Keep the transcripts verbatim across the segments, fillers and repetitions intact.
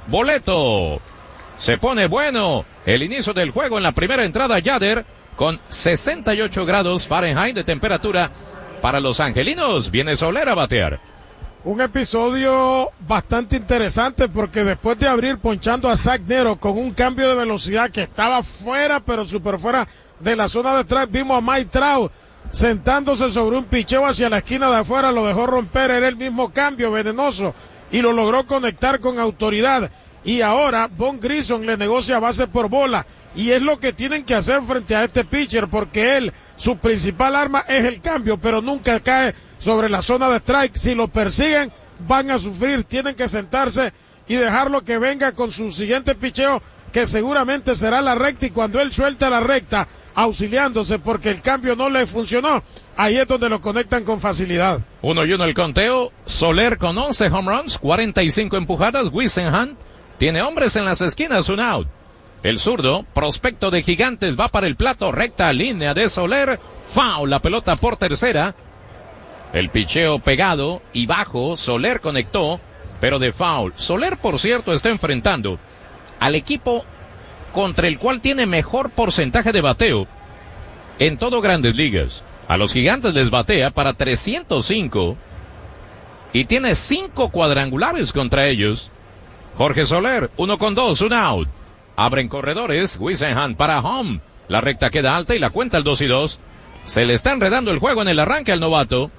boleto. Se pone bueno el inicio del juego. En la primera entrada, Yader con sesenta y ocho grados Fahrenheit de temperatura para los angelinos. Viene Soler a batear. Un episodio bastante interesante porque después de abrir ponchando a Zach Nero con un cambio de velocidad que estaba fuera, pero súper fuera de la zona de strike, vimos a Mike Trout sentándose sobre un picheo hacia la esquina de afuera, lo dejó romper, era el mismo cambio venenoso y lo logró conectar con autoridad. Y ahora Von Grissom le negocia base por bola y es lo que tienen que hacer frente a este pitcher porque él, su principal arma es el cambio, pero nunca cae sobre la zona de strike. Si lo persiguen van a sufrir, tienen que sentarse y dejarlo que venga con su siguiente picheo, que seguramente será la recta, y cuando él suelta la recta auxiliándose porque el cambio no le funcionó, ahí es donde lo conectan con facilidad. Uno y uno el conteo. Soler con once home runs, cuarenta y cinco empujadas. Whisenhunt tiene hombres en las esquinas, un out. El zurdo, prospecto de Gigantes, va para el plato, recta línea de Soler, foul, la pelota por tercera. El picheo pegado y bajo, Soler conectó, pero de foul. Soler, por cierto, está enfrentando al equipo contra el cual tiene mejor porcentaje de bateo en todo Grandes Ligas. A los Gigantes les batea para trescientos cinco y tiene cinco cuadrangulares contra ellos. Jorge Soler, uno con dos, un out. Abren corredores, Whisenhunt para home. La recta queda alta y la cuenta el dos y dos. Se le está enredando el juego en el arranque al novato.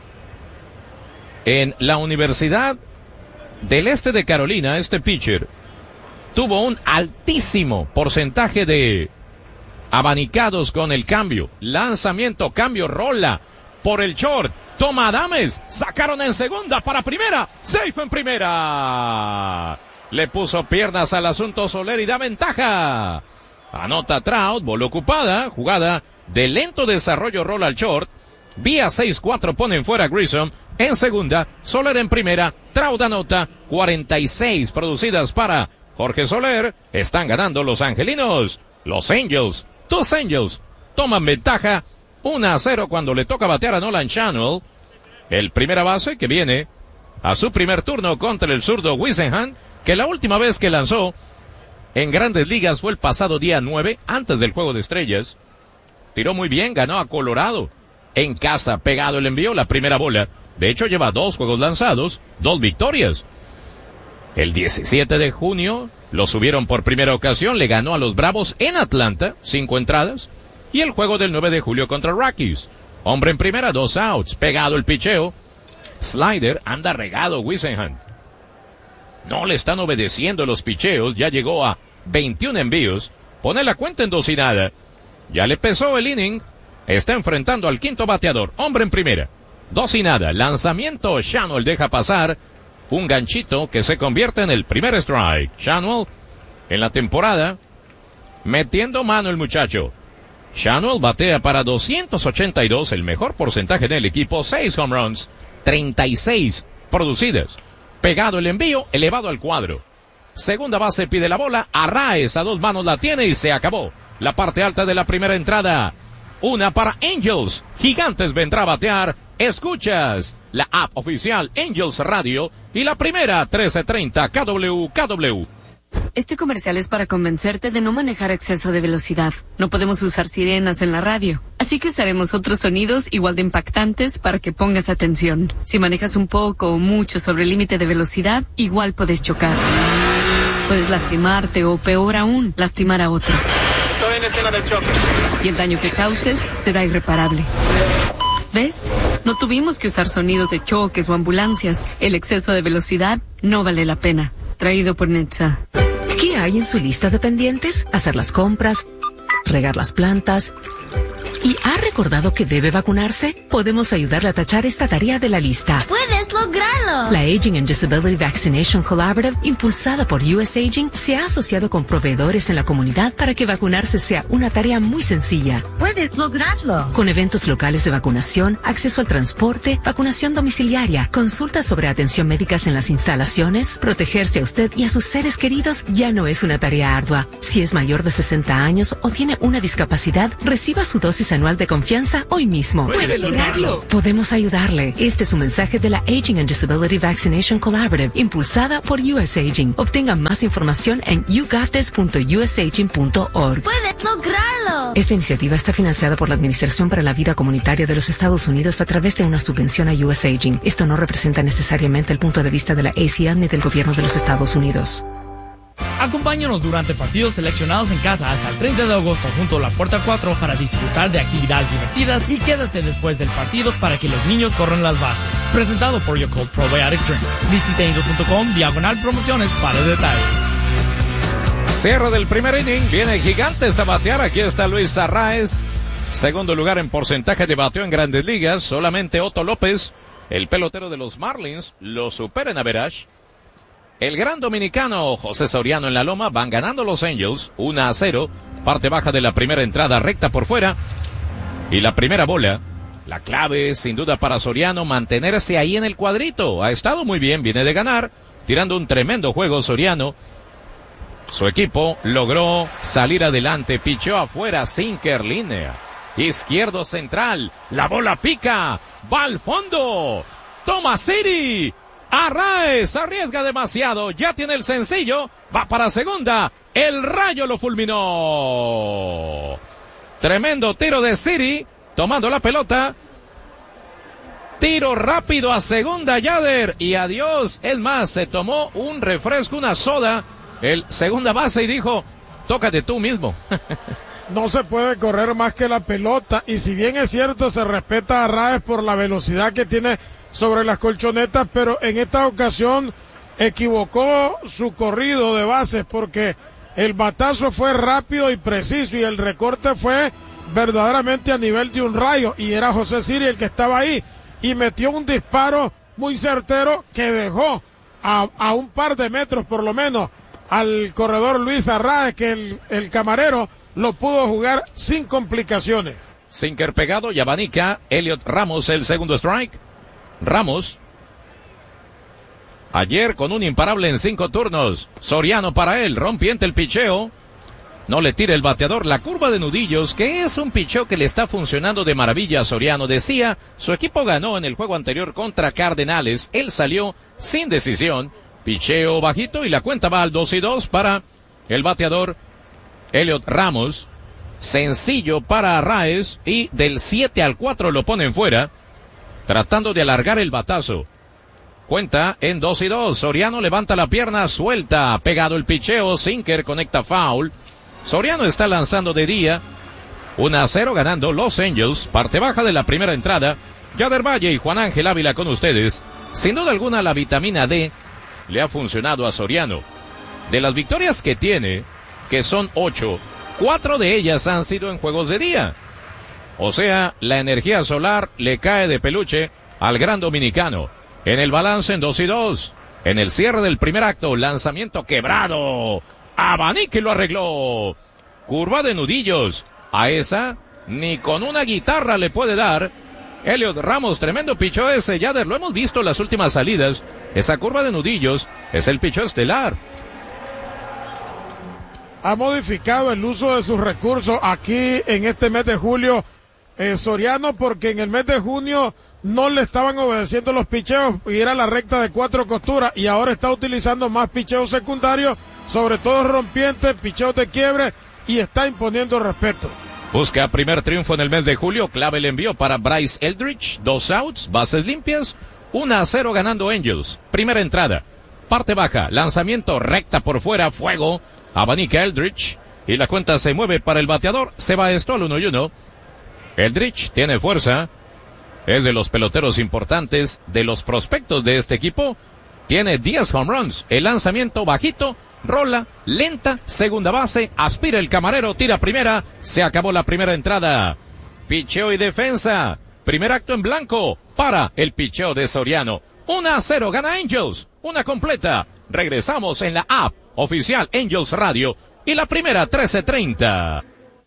En la Universidad del Este de Carolina, este pitcher tuvo un altísimo porcentaje de abanicados con el cambio. Lanzamiento, cambio, rola por el short. Toma Adames, sacaron en segunda para primera, safe en primera. Le puso piernas al asunto Soler y da ventaja. Anota Trout, bola ocupada, jugada de lento desarrollo, rola al short. Vía seis cuatro ponen fuera a Grissom. En segunda, Soler en primera, Trout anota, cuarenta y seis producidas para Jorge Soler. Están ganando los angelinos. Los Angels, dos Angels, toman ventaja uno a cero cuando le toca batear a Nolan Schanuel. El primera base que viene a su primer turno contra el zurdo Whisenhunt, que la última vez que lanzó en Grandes Ligas fue el pasado día nueve, antes del Juego de Estrellas. Tiró muy bien, ganó a Colorado en casa, pegado el envío, la primera bola. De hecho, lleva dos juegos lanzados, dos victorias. El diecisiete de junio lo subieron por primera ocasión, le ganó a los Bravos en Atlanta, cinco entradas. Y el juego del nueve de julio contra Rockies. Hombre en primera, dos outs, pegado el picheo. Slider, anda regado Whisenhunt. No le están obedeciendo los picheos, ya llegó a veintiún envíos. Pone la cuenta en dos y nada. Ya le pesó el inning. Está enfrentando al quinto bateador. Hombre en primera. Dos y nada. Lanzamiento. Schanuel deja pasar un ganchito que se convierte en el primer strike. Schanuel en la temporada metiendo mano el muchacho. Schanuel batea para doscientos ochenta y dos, el mejor porcentaje del equipo. seis home runs, treinta y seis producidas. Pegado el envío, elevado al cuadro. Segunda base pide la bola. Arraez a dos manos la tiene y se acabó. La parte alta de la primera entrada. Una para Angels. Gigantes vendrá a batear. Escuchas la app oficial Angels Radio y la primera trece treinta K W K W. Este comercial es para convencerte de no manejar a exceso de velocidad. No podemos usar sirenas en la radio, así que usaremos otros sonidos igual de impactantes para que pongas atención. Si manejas un poco o mucho sobre el límite de velocidad, igual puedes chocar. Puedes lastimarte o, peor aún, lastimar a otros. Estoy en escena del choque. Y el daño que causes será irreparable. ¿Ves? No tuvimos que usar sonidos de choques o ambulancias. El exceso de velocidad no vale la pena. Traído por Netza. ¿Qué hay en su lista de pendientes? Hacer las compras, regar las plantas. ¿Y ha recordado que debe vacunarse? Podemos ayudarle a tachar esta tarea de la lista. ¡Puedes lograrlo! La Aging and Disability Vaccination Collaborative, impulsada por U S Aging, se ha asociado con proveedores en la comunidad para que vacunarse sea una tarea muy sencilla. ¡Puedes lograrlo! Con eventos locales de vacunación, acceso al transporte, vacunación domiciliaria, consultas sobre atención médicas en las instalaciones, protegerse a usted y a sus seres queridos ya no es una tarea ardua. Si es mayor de sesenta años o tiene una discapacidad, reciba su dosis anual de confianza hoy mismo. ¡Puede lograrlo! Podemos ayudarle. Este es un mensaje de la Aging Aging and Disability Vaccination Collaborative, impulsada por U S Aging. Obtenga más información en you got this punto u s aging punto org. ¡Puedes lograrlo! Esta iniciativa está financiada por la Administración para la Vida Comunitaria de los Estados Unidos a través de una subvención a U S Aging. Esto no representa necesariamente el punto de vista de la A C L ni del gobierno de los Estados Unidos. Acompáñanos durante partidos seleccionados en casa hasta el treinta de agosto junto a la Puerta cuatro para disfrutar de actividades divertidas y quédate después del partido para que los niños corran las bases. Presentado por Yakult Probiotic Drink. Visita angel punto com diagonal promociones para detalles. Cierre del primer inning, viene Gigantes a batear, aquí está Luis Arraez, segundo lugar en porcentaje de bateo en Grandes Ligas, solamente Otto López, el pelotero de los Marlins, lo supera en average. El gran dominicano José Soriano en la loma, van ganando los Angels, uno a cero, parte baja de la primera entrada, recta por fuera, y la primera bola, la clave sin duda para Soriano, mantenerse ahí en el cuadrito, ha estado muy bien, viene de ganar, tirando un tremendo juego Soriano, su equipo logró salir adelante, pichó afuera, sinker, línea, izquierdo central, la bola pica, va al fondo, toma Siri, Arraez arriesga demasiado, ya tiene el sencillo, va para segunda, el rayo lo fulminó. Tremendo tiro de Siri, tomando la pelota. Tiro rápido a segunda, Yader, y adiós. Es más, se tomó un refresco, una soda, el segunda base y dijo, tócate tú mismo. No se puede correr más que la pelota, y si bien es cierto, se respeta a Arraez por la velocidad que tiene sobre las colchonetas, pero en esta ocasión equivocó su corrido de bases porque el batazo fue rápido y preciso y el recorte fue verdaderamente a nivel de un rayo y era José Siri el que estaba ahí y metió un disparo muy certero que dejó a, a un par de metros por lo menos al corredor Luis Arraez, que el, el camarero lo pudo jugar sin complicaciones. Sinker pegado y abanica Elliot Ramos, el segundo strike. Ramos, ayer con un imparable en cinco turnos, Soriano para él, rompiente el picheo, no le tira el bateador, la curva de nudillos, que es un picheo que le está funcionando de maravilla a Soriano, decía, su equipo ganó en el juego anterior contra Cardenales, él salió sin decisión, picheo bajito y la cuenta va al dos y dos para el bateador Elliot Ramos, sencillo para Arraez y del siete al cuatro lo ponen fuera, tratando de alargar el batazo. Cuenta en dos y dos. Soriano levanta la pierna, suelta, pegado el picheo, sinker, conecta foul. Soriano está lanzando de día. uno a cero ganando Los Angels. Parte baja de la primera entrada. Yader Valle y Juan Ángel Ávila con ustedes. Sin duda alguna la vitamina D le ha funcionado a Soriano. De las victorias que tiene, que son ocho, cuatro de ellas han sido en juegos de día. O sea, la energía solar le cae de peluche al gran dominicano. En el balance en dos y dos. En el cierre del primer acto, lanzamiento quebrado. Abanique lo arregló. Curva de nudillos. A esa, ni con una guitarra le puede dar. Elliot Ramos, tremendo pichó ese. Yader, lo hemos visto en las últimas salidas. Esa curva de nudillos es el pichó estelar. Ha modificado el uso de sus recursos aquí en este mes de julio. Eh, Soriano, porque en el mes de junio no le estaban obedeciendo los picheos y era la recta de cuatro costuras y ahora está utilizando más picheos secundarios, sobre todo rompientes, picheos de quiebre y está imponiendo respeto. Busca primer triunfo en el mes de julio, clave el envío para Bryce Eldridge, dos outs, bases limpias, uno a cero ganando Angels. Primera entrada, parte baja, lanzamiento recta por fuera, fuego, abanica Eldridge y la cuenta se mueve para el bateador, se va esto al uno y uno. Eldridge tiene fuerza, es de los peloteros importantes, de los prospectos de este equipo, tiene diez home runs, el lanzamiento bajito, rola, lenta, segunda base, aspira el camarero, tira primera, se acabó la primera entrada, picheo y defensa, primer acto en blanco, para el picheo de Soriano, uno a cero gana Angels, una completa, regresamos en la app oficial Angels Radio y la primera trece treinta.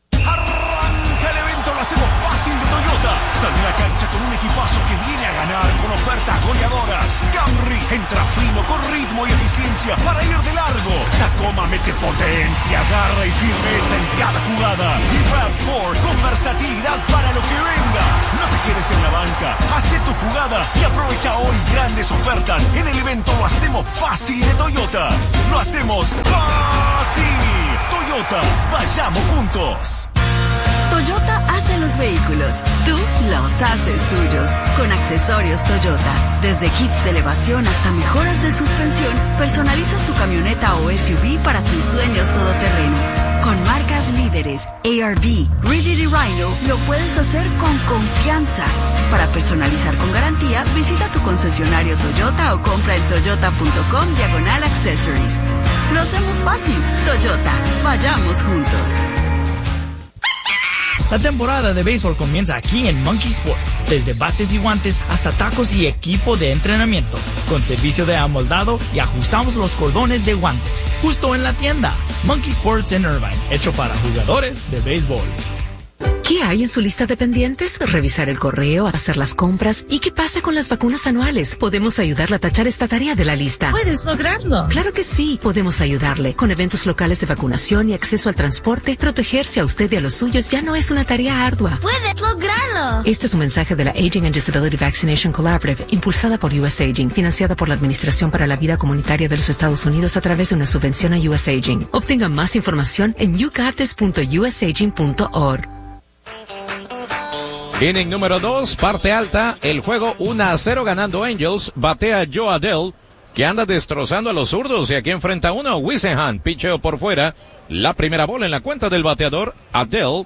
Hacemos fácil de Toyota. Sale a la cancha con un equipazo que viene a ganar con ofertas goleadoras. Camry entra fino con ritmo y eficiencia para ir de largo. Tacoma mete Potencia, garra y firmeza en cada jugada. Y RAV cuatro con versatilidad para lo que venga. No te quedes en la banca. Hacé tu jugada y aprovecha hoy grandes ofertas en el evento Lo Hacemos Fácil de Toyota. Lo hacemos fácil. Toyota, vayamos juntos. Toyota hace los vehículos, tú los haces tuyos. Con accesorios Toyota, desde kits de elevación hasta mejoras de suspensión, personalizas tu camioneta o S U V para tus sueños todoterreno. Con marcas líderes, A R V, Rigid y Rhino, lo puedes hacer con confianza. Para personalizar con garantía, visita tu concesionario Toyota o compra en toyota.com diagonal accessories. Lo hacemos fácil. Toyota, vayamos juntos. La temporada de béisbol comienza aquí en Monkey Sports, desde bates y guantes hasta tacos y equipo de entrenamiento, con servicio de amoldado y ajustamos los cordones de guantes, justo en la tienda. Monkey Sports en Irvine, hecho para jugadores de béisbol. ¿Qué hay en su lista de pendientes? Revisar el correo, hacer las compras. ¿Y qué pasa con las vacunas anuales? Podemos ayudarle a tachar esta tarea de la lista. Puedes lograrlo. Claro que sí, podemos ayudarle. Con eventos locales de vacunación y acceso al transporte, protegerse a usted y a los suyos ya no es una tarea ardua. Puedes lograrlo. Este es un mensaje de la Aging and Disability Vaccination Collaborative, impulsada por U S Aging, financiada por la Administración para la Vida Comunitaria de los Estados Unidos a través de una subvención a U S Aging. Obtenga más información en you got this punto u s aging punto org. Inning número dos, parte alta, el juego uno a cero ganando Angels, batea Joe Adell, que anda destrozando a los zurdos y aquí enfrenta uno, Whisenhunt, picheo por fuera, la primera bola en la cuenta del bateador, Adell,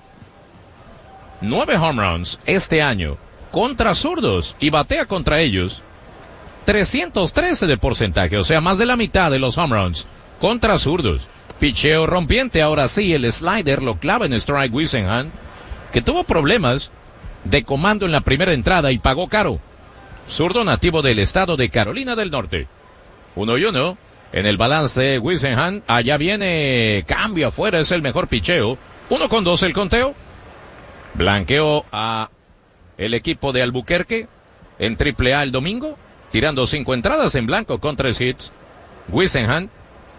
nueve home runs este año, contra zurdos y batea contra ellos, trescientos trece de porcentaje, o sea, más de la mitad de los home runs, contra zurdos, picheo rompiente, ahora sí, el slider lo clava en strike Whisenhunt, que tuvo problemas de comando en la primera entrada y pagó caro. Zurdo nativo del estado de Carolina del Norte. Uno y uno. En el balance, Whisenhunt. Allá viene cambio afuera. Es el mejor picheo. Uno con dos el conteo. Blanqueo a el equipo de Albuquerque en triple A el domingo. Tirando cinco entradas en blanco con tres hits. Whisenhunt.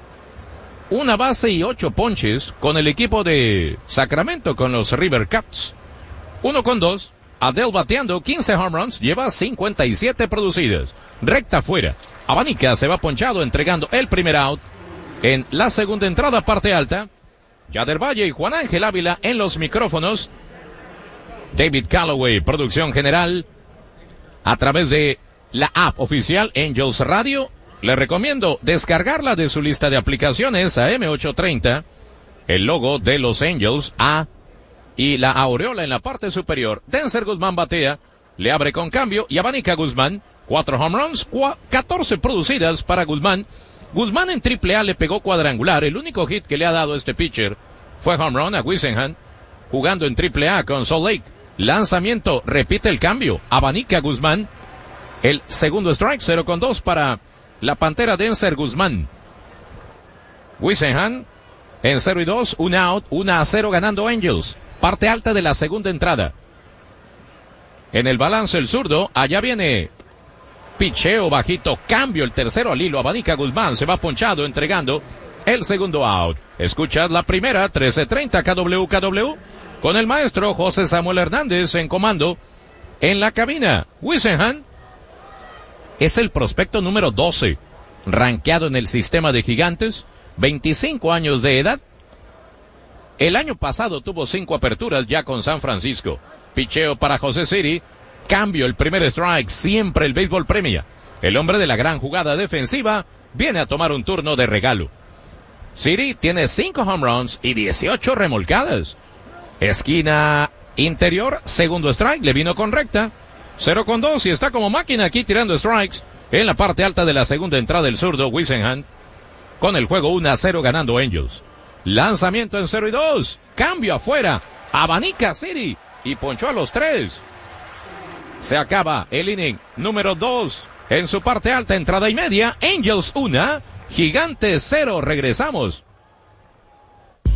Una base y ocho ponches con el equipo de Sacramento con los River Cats. Uno con dos. Adell bateando quince home runs, lleva cincuenta y siete producidas. Recta afuera. Abanica se va ponchado entregando el primer out. En la segunda entrada, parte alta. Yader Valle y Juan Ángel Ávila en los micrófonos. David Calloway, producción general. A través de la app oficial Angels Radio. Le recomiendo descargarla de su lista de aplicaciones a M ochocientos treinta. El logo de los Angels A. Y la aureola en la parte superior. Denzer Guzmán batea, le abre con cambio y abanica Guzmán. Cuatro home runs, catorce producidas para Guzmán. Guzmán en triple A le pegó cuadrangular. El único hit que le ha dado este pitcher fue home run a Whisenhunt, jugando en triple A con Salt Lake. Lanzamiento, repite el cambio. Abanica Guzmán. El segundo strike, cero con dos para la Pantera Denzer Guzmán. Whisenhunt en cero y dos, un out, uno a cero ganando Angels. Parte alta de la segunda entrada. En el balance el zurdo, allá viene picheo bajito, cambio el tercero al hilo, abanica Guzmán, se va ponchado entregando el segundo out. Escuchad la primera, trece treinta K W K W, con el maestro José Samuel Hernández en comando en la cabina. Whisenhunt es el prospecto número doce, rankeado en el sistema de gigantes, veinticinco años de edad. El año pasado tuvo cinco aperturas ya con San Francisco. Picheo para José Siri. Cambio el primer strike. Siempre el béisbol premia. El hombre de la gran jugada defensiva viene a tomar un turno de regalo. Siri tiene cinco home runs y dieciocho remolcadas. Esquina interior. Segundo strike. Le vino con recta. cero con dos y está como máquina aquí tirando strikes. En la parte alta de la segunda entrada el zurdo Whisenhunt. Con el juego uno a cero ganando Angels. Lanzamiento en cero y dos. Cambio afuera. Abanica City. Y ponchó a los tres. Se acaba el inning número dos. En su parte alta, entrada y media. Angels uno. Gigantes cero. Regresamos.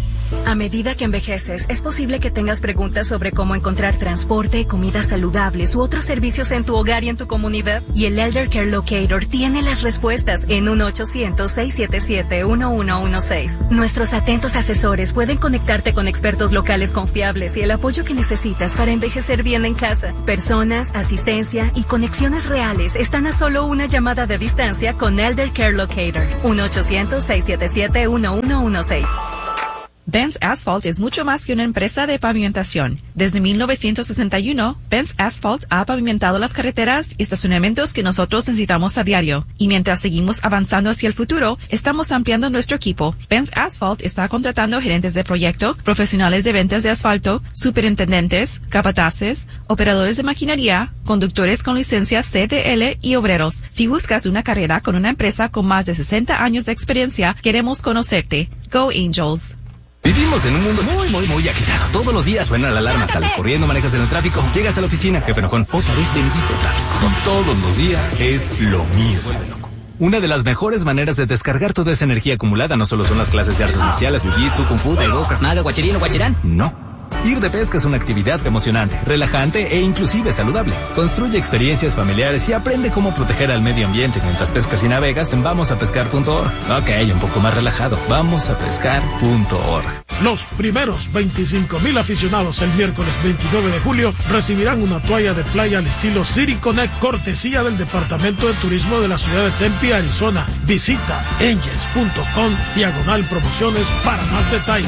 A medida que envejeces, es posible que tengas preguntas sobre cómo encontrar transporte, comidas saludables u otros servicios en tu hogar y en tu comunidad. Y el Elder Care Locator tiene las respuestas en uno ochocientos, seiscientos setenta y siete, uno uno uno seis. Nuestros atentos asesores pueden conectarte con expertos locales confiables y el apoyo que necesitas para envejecer bien en casa. Personas, asistencia y conexiones reales están a solo una llamada de distancia con Elder Care Locator. uno ochocientos, seiscientos setenta y siete, uno uno uno seis. Benz Asphalt es mucho más que una empresa de pavimentación. Desde mil novecientos sesenta y uno, Benz Asphalt ha pavimentado las carreteras y estacionamientos que nosotros necesitamos a diario. Y mientras seguimos avanzando hacia el futuro, estamos ampliando nuestro equipo. Benz Asphalt está contratando gerentes de proyecto, profesionales de ventas de asfalto, superintendentes, capataces, operadores de maquinaria, conductores con licencia C D L y obreros. Si buscas una carrera con una empresa con más de sesenta años de experiencia, queremos conocerte. Go Angels. Vivimos en un mundo muy, muy, muy agitado. Todos los días suena la alarma, sales corriendo, manejas en el tráfico, llegas a la oficina, jefe enojón, otra vez bendito tráfico. Todos los días es lo mismo. Una de las mejores maneras de descargar toda esa energía acumulada no solo son las clases de artes marciales, jiu-jitsu, kung fu, taekwondo, krav maga, guachirino, guachirán. No. Ir de pesca es una actividad emocionante, relajante e inclusive saludable. Construye experiencias familiares y aprende cómo proteger al medio ambiente mientras pescas y navegas en vamos a pescar punto org. Ok, un poco más relajado. vamos a pescar punto org. Los primeros veinticinco mil aficionados el miércoles veintinueve de julio recibirán una toalla de playa al estilo City Connect, cortesía del Departamento de Turismo de la ciudad de Tempe, Arizona. Visita angels punto com diagonal promociones para más detalles.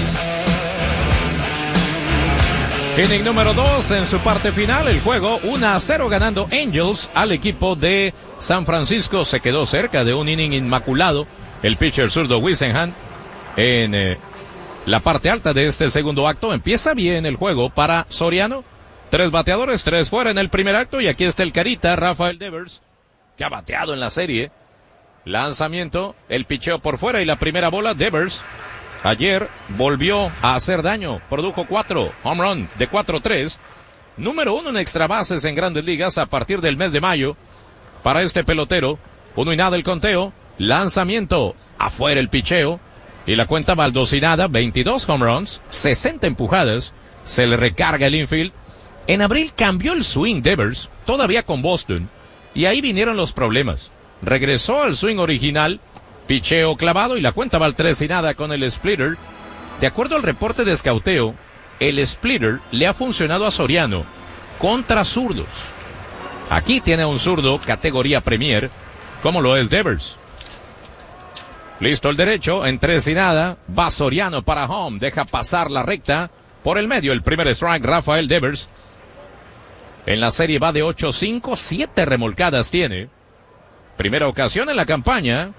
Inning número dos en su parte final, el juego uno a cero ganando Angels al equipo de San Francisco. Se quedó cerca de un inning inmaculado el pitcher zurdo Whisenhan en eh, la parte alta de este segundo acto. Empieza bien el juego para Soriano. Tres bateadores, tres fuera en el primer acto y aquí está el carita Rafael Devers, que ha bateado en la serie. Lanzamiento, el picheo por fuera y la primera bola. Devers ayer volvió a hacer daño, produjo cuatro, home run de cuatro tres, número uno en extra bases en Grandes Ligas a partir del mes de mayo para este pelotero. Uno y nada el conteo, lanzamiento, afuera el picheo y la cuenta baldosinada, veintidós home runs, sesenta empujadas, se le recarga el infield. En abril cambió el swing Devers, todavía con Boston, y ahí vinieron los problemas. Regresó al swing original, picheo clavado y la cuenta va al tres y nada con el splitter. De acuerdo al reporte de escauteo, el splitter le ha funcionado a Soriano contra zurdos. Aquí tiene un zurdo categoría Premier, como lo es Devers. Listo el derecho, en tres y nada, va Soriano para home, deja pasar la recta por el medio, el primer strike, Rafael Devers. En la serie va de ocho cinco, siete remolcadas tiene. Primera ocasión en la campaña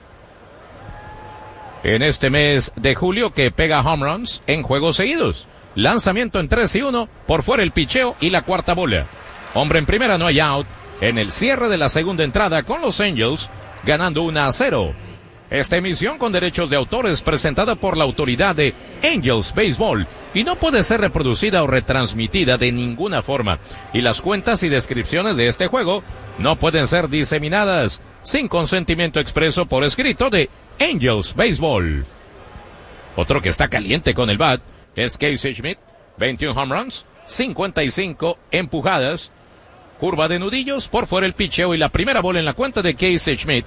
en este mes de julio que pega home runs en juegos seguidos. Lanzamiento en tres y uno, por fuera el picheo y la cuarta bola. Hombre en primera, no hay out. En el cierre de la segunda entrada con los Angels, ganando uno a cero. Esta emisión con derechos de autor es presentada por la autoridad de Angels Baseball y no puede ser reproducida o retransmitida de ninguna forma. Y las cuentas y descripciones de este juego no pueden ser diseminadas sin consentimiento expreso por escrito de Angels Baseball. Otro que está caliente con el bat es Casey Schmidt, veintiún home runs, cincuenta y cinco empujadas, curva de nudillos, por fuera el picheo y la primera bola en la cuenta de Casey Schmidt.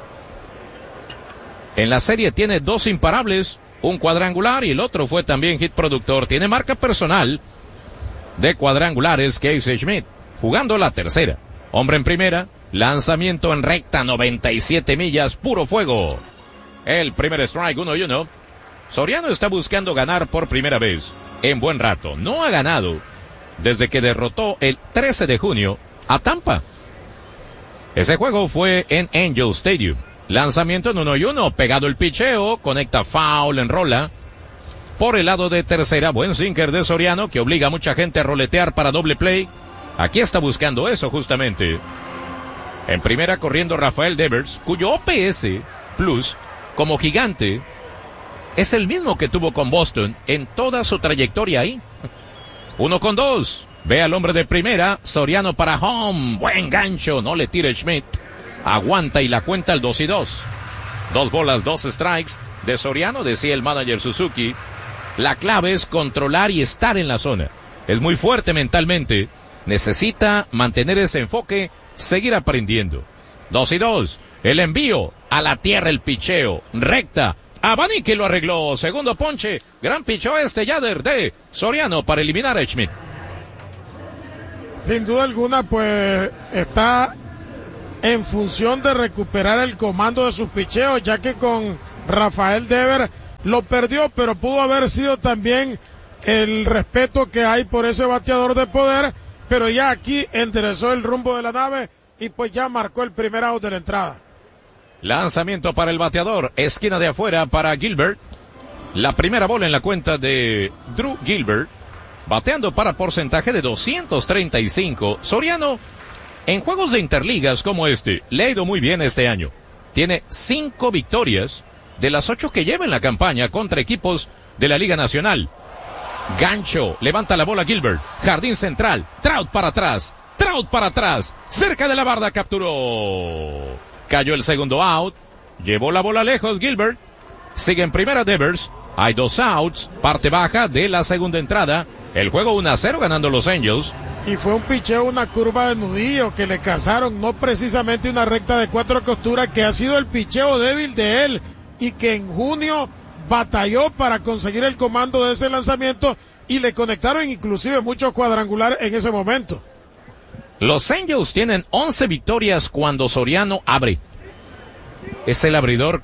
En la serie tiene dos imparables, un cuadrangular y el otro fue también hit productor. Tiene marca personal de cuadrangulares Casey Schmidt, jugando la tercera. Hombre en primera, lanzamiento en recta, noventa y siete millas, puro fuego. El primer strike, uno y uno. Soriano está buscando ganar por primera vez en buen rato. No ha ganado desde que derrotó el trece de junio a Tampa. Ese juego fue en Angel Stadium. Lanzamiento en uno y uno, pegado el picheo, conecta foul, enrola. Por el lado de tercera, buen sinker de Soriano que obliga a mucha gente a roletear para doble play. Aquí está buscando eso justamente. En primera corriendo Rafael Devers, cuyo O P S Plus como gigante es el mismo que tuvo con Boston en toda su trayectoria ahí. Uno con dos. Ve al hombre de primera, Soriano para home. Buen gancho, no le tire Schmidt. Aguanta y la cuenta el dos y dos. Dos bolas, dos strikes de Soriano, decía el manager Suzuki. La clave es controlar y estar en la zona. Es muy fuerte mentalmente. Necesita mantener ese enfoque, seguir aprendiendo. Dos y dos. El envío a la tierra, el picheo. Recta. Abanique lo arregló. Segundo ponche. Gran picheo este Yader de Soriano para eliminar a Schmidt. Sin duda alguna, pues está en función de recuperar el comando de sus picheos, ya que con Rafael Devers lo perdió, pero pudo haber sido también el respeto que hay por ese bateador de poder, pero ya aquí enderezó el rumbo de la nave y pues ya marcó el primer out de la entrada. Lanzamiento para el bateador, esquina de afuera para Gilbert. La primera bola en la cuenta de Drew Gilbert, bateando para porcentaje de doscientos treinta y cinco. Soriano, en juegos de interligas como este, le ha ido muy bien este año. Tiene cinco victorias de las ocho que lleva en la campaña contra equipos de la Liga Nacional. Gancho, levanta la bola Gilbert, jardín central, Trout para atrás, Trout para atrás, cerca de la barda, capturó. Cayó el segundo out, llevó la bola lejos Gilbert, sigue en primera Devers, hay dos outs, parte baja de la segunda entrada, el juego uno a cero ganando los Angels. Y fue un picheo, una curva de nudillo que le cazaron, no precisamente una recta de cuatro costuras, que ha sido el picheo débil de él y que en junio batalló para conseguir el comando de ese lanzamiento y le conectaron inclusive muchos cuadrangulares en ese momento. Los Angels tienen once victorias cuando Soriano abre. Es el abridor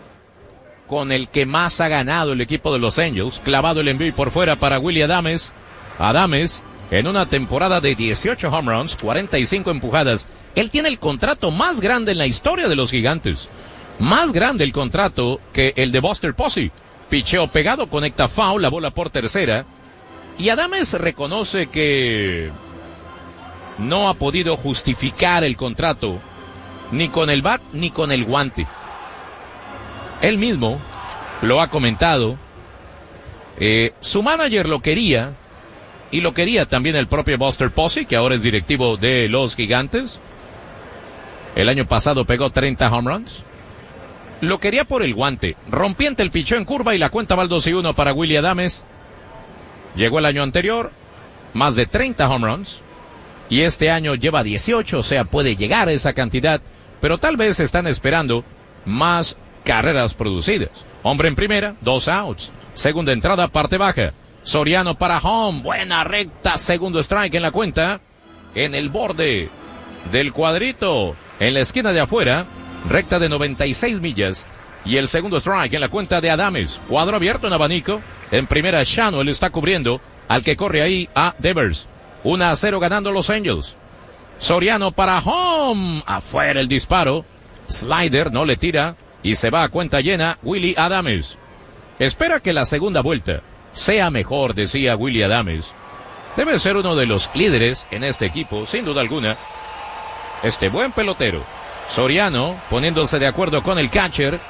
con el que más ha ganado el equipo de los Angels. Clavado el envío y por fuera para Willy Adames. Adames, en una temporada de dieciocho home runs, cuarenta y cinco empujadas. Él tiene el contrato más grande en la historia de los Gigantes. Más grande el contrato que el de Buster Posey. Picheo pegado, conecta foul, la bola por tercera. Y Adames reconoce que no ha podido justificar el contrato ni con el bat ni con el guante. Él mismo lo ha comentado. Eh, su manager lo quería y lo quería también el propio Buster Posey, que ahora es directivo de los Gigantes. El año pasado pegó treinta home runs. Lo quería por el guante. Rompiente el picheo en curva y la cuenta va al dos y uno para Willy Adames. Llegó el año anterior, más de treinta home runs. Y este año lleva dieciocho, o sea, puede llegar a esa cantidad. Pero tal vez están esperando más carreras producidas. Hombre en primera, dos outs. Segunda entrada, parte baja. Soriano para home. Buena recta, segundo strike en la cuenta. En el borde del cuadrito, en la esquina de afuera. Recta de noventa y seis millas. Y el segundo strike en la cuenta de Adames. Cuadro abierto en abanico. En primera, Shano, él está cubriendo al que corre ahí a Devers. uno a cero ganando los Angels. Soriano para home. Afuera el disparo. Slider no le tira. Y se va a cuenta llena Willy Adames. Espera que la segunda vuelta sea mejor, decía Willy Adames. Debe ser uno de los líderes en este equipo, sin duda alguna. Este buen pelotero. Soriano poniéndose de acuerdo con el catcher.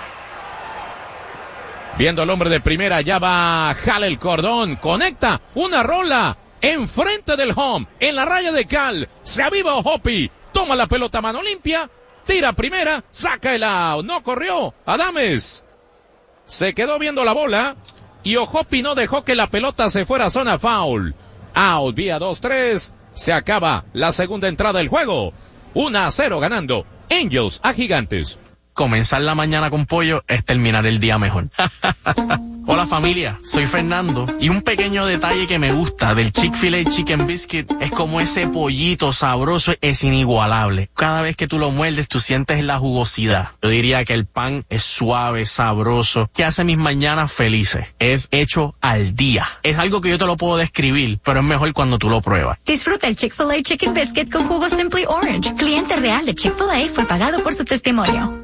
Viendo al hombre de primera, ya va, jala el cordón, conecta una rola enfrente del home, en la raya de cal. Se aviva Hoppy, toma la pelota a mano limpia, tira primera, saca el out. No corrió Adames. Se quedó viendo la bola y Hoppy no dejó que la pelota se fuera a zona foul. Out vía dos tres. Se acaba la segunda entrada del juego. uno a cero ganando Angels a Gigantes. Comenzar la mañana con pollo es terminar el día mejor. Hola familia, soy Fernando y un pequeño detalle que me gusta del Chick-fil-A Chicken Biscuit es como ese pollito sabroso es inigualable. Cada vez que tú lo muerdes tú sientes la jugosidad. Yo diría que el pan es suave, sabroso, que hace mis mañanas felices. Es hecho al día. Es algo que yo te lo puedo describir, pero es mejor cuando tú lo pruebas. Disfruta el Chick-fil-A Chicken Biscuit con jugo Simply Orange. Cliente real de Chick-fil-A fue pagado por su testimonio.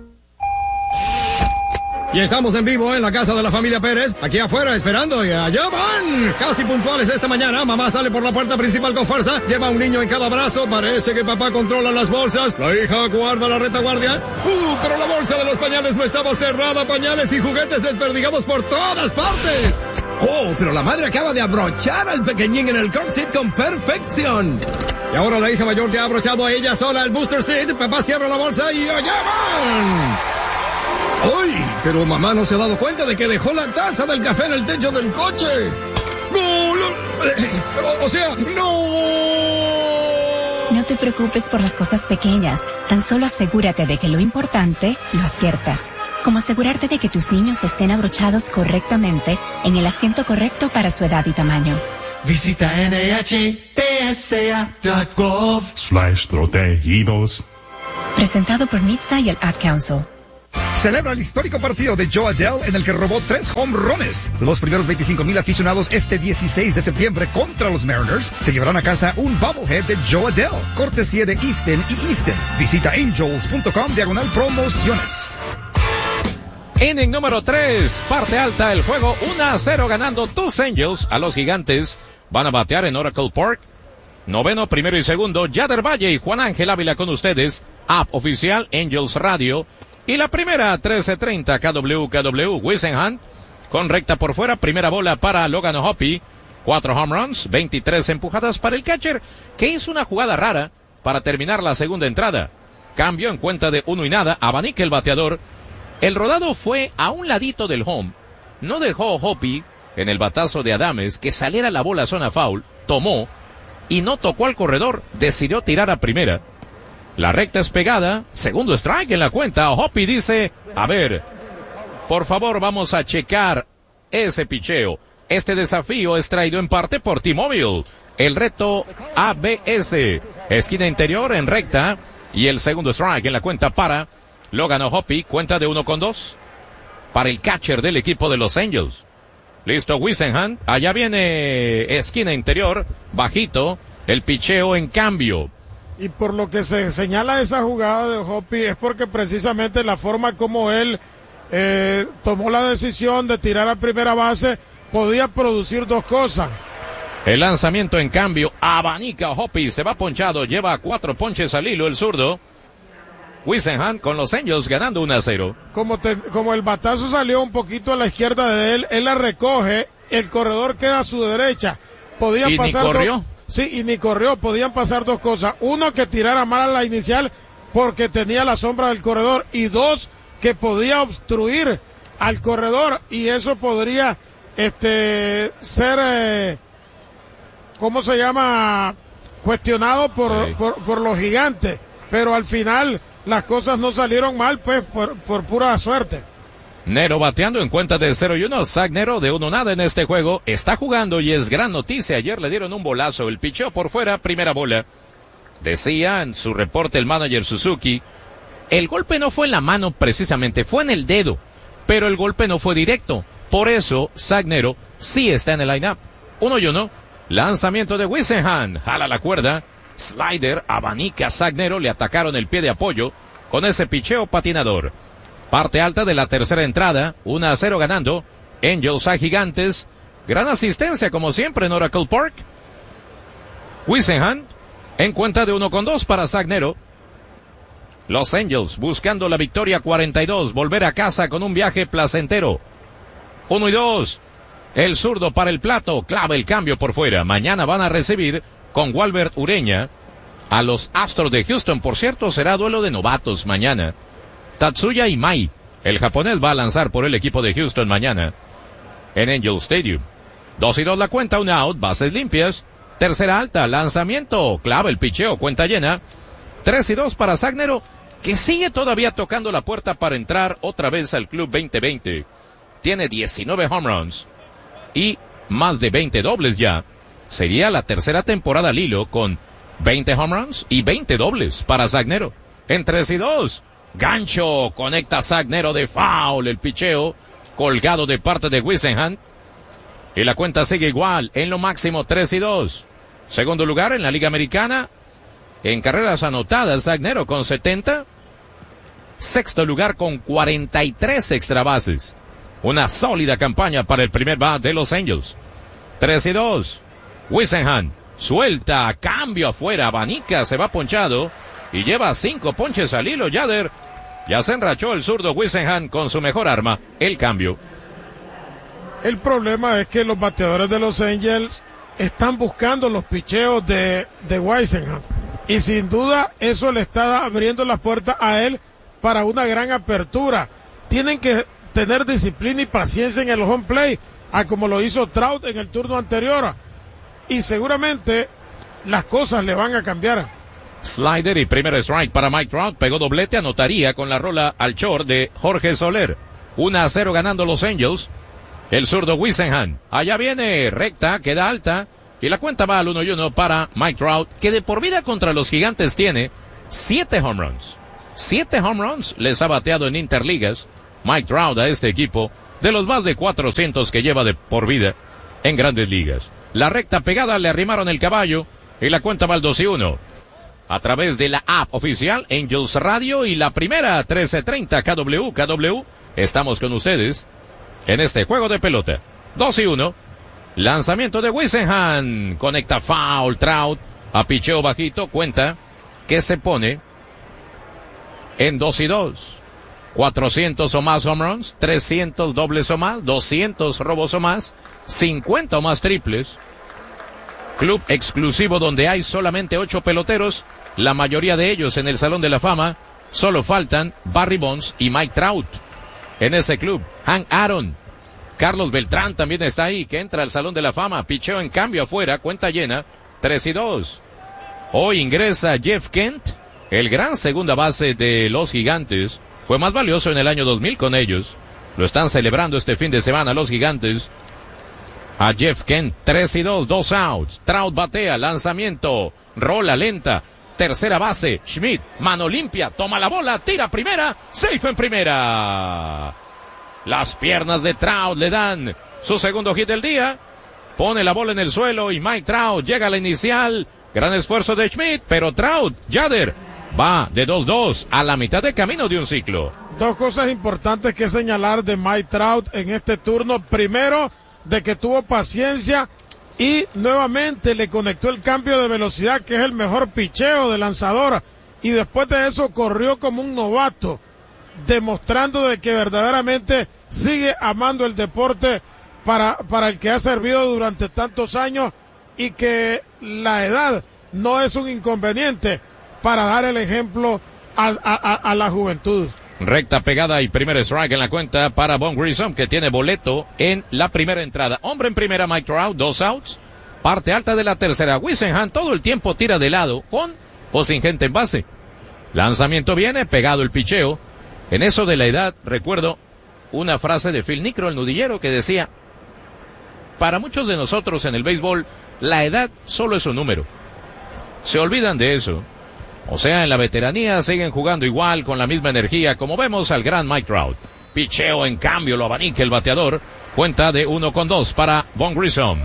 Y estamos en vivo en la casa de la familia Pérez, aquí afuera esperando y allá van. Casi puntuales esta mañana, mamá sale por la puerta principal con fuerza, lleva a un niño en cada brazo, parece que papá controla las bolsas, la hija guarda la retaguardia. Uh, pero la bolsa de los pañales no estaba cerrada, pañales y juguetes desperdigados por todas partes. Oh, pero la madre acaba de abrochar al pequeñín en el car seat con perfección. Y ahora la hija mayor se ha abrochado a ella sola el booster seat, papá cierra la bolsa y allá van. ¡Uy! Pero mamá no se ha dado cuenta de que dejó la taza del café en el techo del coche. ¡No! no o, o sea, ¡no! No te preocupes por las cosas pequeñas. Tan solo asegúrate de que lo importante lo aciertas. Como asegurarte de que tus niños estén abrochados correctamente en el asiento correcto para su edad y tamaño. Visita N H T S A punto gov slash protegidos. Presentado por N H T S A y el Ad Council. Celebra el histórico partido de Joe Adele en el que robó tres home runs. Los primeros veinticinco mil aficionados este dieciséis de septiembre contra los Mariners se llevarán a casa un bobblehead de Joe Adele, cortesía de Easton y Easton. Visita angels punto com diagonal promociones. Inning número tres, parte alta el juego, uno a cero ganando tus Angels a los Gigantes. Van a batear en Oracle Park. Noveno, primero y segundo, Yader Valle y Juan Ángel Ávila con ustedes. App oficial Angels Radio. Y la primera, trece treinta K W K W, Whisenham, con recta por fuera, primera bola para Logan O'Hoppe. Cuatro home runs, veintitrés empujadas para el catcher, que hizo una jugada rara para terminar la segunda entrada. Cambio en cuenta de uno y nada, abanica el bateador. El rodado fue a un ladito del home. No dejó O'Hoppe en el batazo de Adames que saliera la bola a zona foul. Tomó y no tocó al corredor. Decidió tirar a primera. La recta es pegada. Segundo strike en la cuenta. O'Hoppe dice, a ver, por favor vamos a checar ese picheo. Este desafío es traído en parte por T-Mobile. El reto A B S. Esquina interior en recta. Y el segundo strike en la cuenta para Logan O'Hoppe, cuenta de uno con dos. Para el catcher del equipo de los Angels. Listo Whisenham. Allá viene esquina interior. Bajito. El picheo en cambio. Y por lo que se señala esa jugada de O'Hoppe es porque precisamente la forma como él eh, tomó la decisión de tirar a primera base podía producir dos cosas. El lanzamiento en cambio. Abanica O'Hoppe. Se va ponchado. Lleva cuatro ponches al hilo el zurdo. Whisenham con los Angels ganando uno a cero. Como, te, como el batazo salió un poquito a la izquierda de él, él la recoge, el corredor queda a su derecha. Podían ¿Y pasar ni corrió? Dos, sí, y ni corrió. Podían pasar dos cosas. Uno, que tirara mal a la inicial porque tenía la sombra del corredor. Y dos, que podía obstruir al corredor. Y eso podría este ser, eh, ¿cómo se llama? Cuestionado por, sí. por, por los Gigantes. Pero al final las cosas no salieron mal, pues, por, por pura suerte. Nero bateando en cuenta de cero y uno. Zach Nero de uno nada en este juego. Está jugando y es gran noticia. Ayer le dieron un bolazo. El picheo por fuera, primera bola. Decía en su reporte el manager Suzuki, el golpe no fue en la mano precisamente, fue en el dedo. Pero el golpe no fue directo. Por eso, Zach Nero sí está en el line-up. Uno y uno. Lanzamiento de Whisenham. Jala la cuerda. Slider, abanica, Zach Nero, le atacaron el pie de apoyo con ese picheo patinador. Parte alta de la tercera entrada, uno a cero ganando. Angels a Gigantes. Gran asistencia como siempre en Oracle Park. Whisenham en cuenta de uno con dos para Zach Nero. Los Angels buscando la victoria cuarenta y dos, volver a casa con un viaje placentero. Uno y dos. El zurdo para el plato, clava el cambio por fuera. Mañana van a recibir con Walbert Ureña a los Astros de Houston. Por cierto, será duelo de novatos mañana. Tatsuya Imai, el japonés, va a lanzar por el equipo de Houston mañana en Angel Stadium. Dos y dos la cuenta, un out, bases limpias. Tercera alta, lanzamiento, clava el picheo, cuenta llena. Tres y dos para Zach Nero, que sigue todavía tocando la puerta para entrar otra vez al Club veinte veinte. Tiene diecinueve home runs y más de veinte dobles ya. Sería la tercera temporada al hilo con veinte home runs y veinte dobles para Zach Nero. En tres y dos. Gancho, conecta Zach Nero de foul. El picheo colgado de parte de Whisenham. Y la cuenta sigue igual. En lo máximo tres y dos. Segundo lugar en la Liga Americana. En carreras anotadas, Zach Nero con setenta. Sexto lugar con cuarenta y tres extra bases. Una sólida campaña para el primer bat de los Angels. tres y dos. Whisenham suelta, cambio afuera, abanica, se va ponchado y lleva cinco ponches al hilo. Yader, ya se enrachó el zurdo Whisenham con su mejor arma, el cambio. El problema es que los bateadores de los Angels están buscando los picheos de, de Whisenham y sin duda eso le está abriendo las puertas a él para una gran apertura. Tienen que tener disciplina y paciencia en el home play, a como lo hizo Trout en el turno anterior. Y seguramente las cosas le van a cambiar. Slider y primer strike para Mike Trout. Pegó doblete, anotaría con la rola al short de Jorge Soler. uno a cero ganando los Angels. El zurdo Whisenham. Allá viene, recta, queda alta. Y la cuenta va al uno y uno para Mike Trout, que de por vida contra los Gigantes tiene siete home runs. Siete home runs les ha bateado en interligas Mike Trout a este equipo, de los más de cuatrocientos que lleva de por vida en grandes ligas. La recta pegada, le arrimaron el caballo y la cuenta va al dos y uno. A través de la app oficial Angels Radio y la primera trece treinta K W K W, estamos con ustedes en este juego de pelota. dos y uno. Lanzamiento de Whisenham. Conecta foul Trout. A picheo bajito. Cuenta que se pone en dos y dos. cuatrocientos o más home runs. trescientos dobles o más. doscientos robos o más. cincuenta o más triples. Club exclusivo donde hay solamente ocho peloteros. La mayoría de ellos en el Salón de la Fama. Solo faltan Barry Bonds y Mike Trout. En ese club, Hank Aaron. Carlos Beltrán también está ahí, que entra al Salón de la Fama. Picheo en cambio afuera, cuenta llena, tres y dos. Hoy ingresa Jeff Kent, el gran segunda base de los Gigantes. Fue más valioso en el año dos mil con ellos. Lo están celebrando este fin de semana los Gigantes. A Jeff Kent, tres y dos, dos outs. Trout batea, lanzamiento, rola lenta. Tercera base, Schmidt, mano limpia, toma la bola, tira primera, safe en primera. Las piernas de Trout le dan su segundo hit del día. Pone la bola en el suelo y Mike Trout llega a la inicial. Gran esfuerzo de Schmidt, pero Trout, Jader, va de dos dos a la mitad de camino de un ciclo. Dos cosas importantes que señalar de Mike Trout en este turno. Primero, de que tuvo paciencia y nuevamente le conectó el cambio de velocidad, que es el mejor picheo de lanzador. Y después de eso corrió como un novato, demostrando de que verdaderamente sigue amando el deporte para, para el que ha servido durante tantos años, y que la edad no es un inconveniente para dar el ejemplo a, a, a la juventud. Recta pegada y primer strike en la cuenta para Von Grissom, que tiene boleto en la primera entrada. Hombre en primera, Mike Trout, dos outs. Parte alta de la tercera. Whisenham todo el tiempo tira de lado, con o sin gente en base. Lanzamiento viene, pegado el picheo. En eso de la edad, recuerdo una frase de Phil Niekro, el nudillero, que decía: para muchos de nosotros en el béisbol, la edad solo es un número. Se olvidan de eso. O sea, en la veteranía siguen jugando igual, con la misma energía, como vemos al gran Mike Trout. Picheo en cambio, lo abanica el bateador. Cuenta de uno con dos para Von Grissom.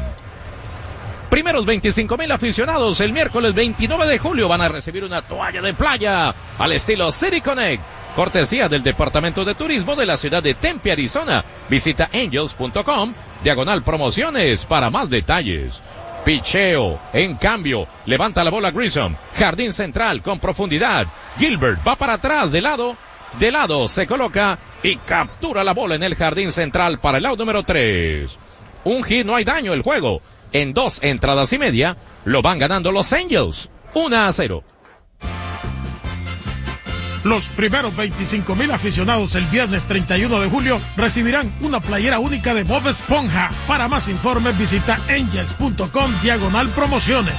Primeros veinticinco mil aficionados el miércoles veintinueve de julio van a recibir una toalla de playa al estilo City Connect, cortesía del Departamento de Turismo de la ciudad de Tempe, Arizona. Visita angels punto com, diagonal promociones para más detalles. Picheo, en cambio, levanta la bola Grissom, jardín central con profundidad. Gilbert va para atrás, de lado, de lado se coloca y captura la bola en el jardín central para el out número tres. Un hit, no hay daño, el juego en dos entradas y media lo van ganando los Angels, uno a cero. Los primeros veinticinco mil aficionados el viernes treinta y uno de julio recibirán una playera única de Bob Esponja. Para más informes visita angels punto com, diagonal promociones.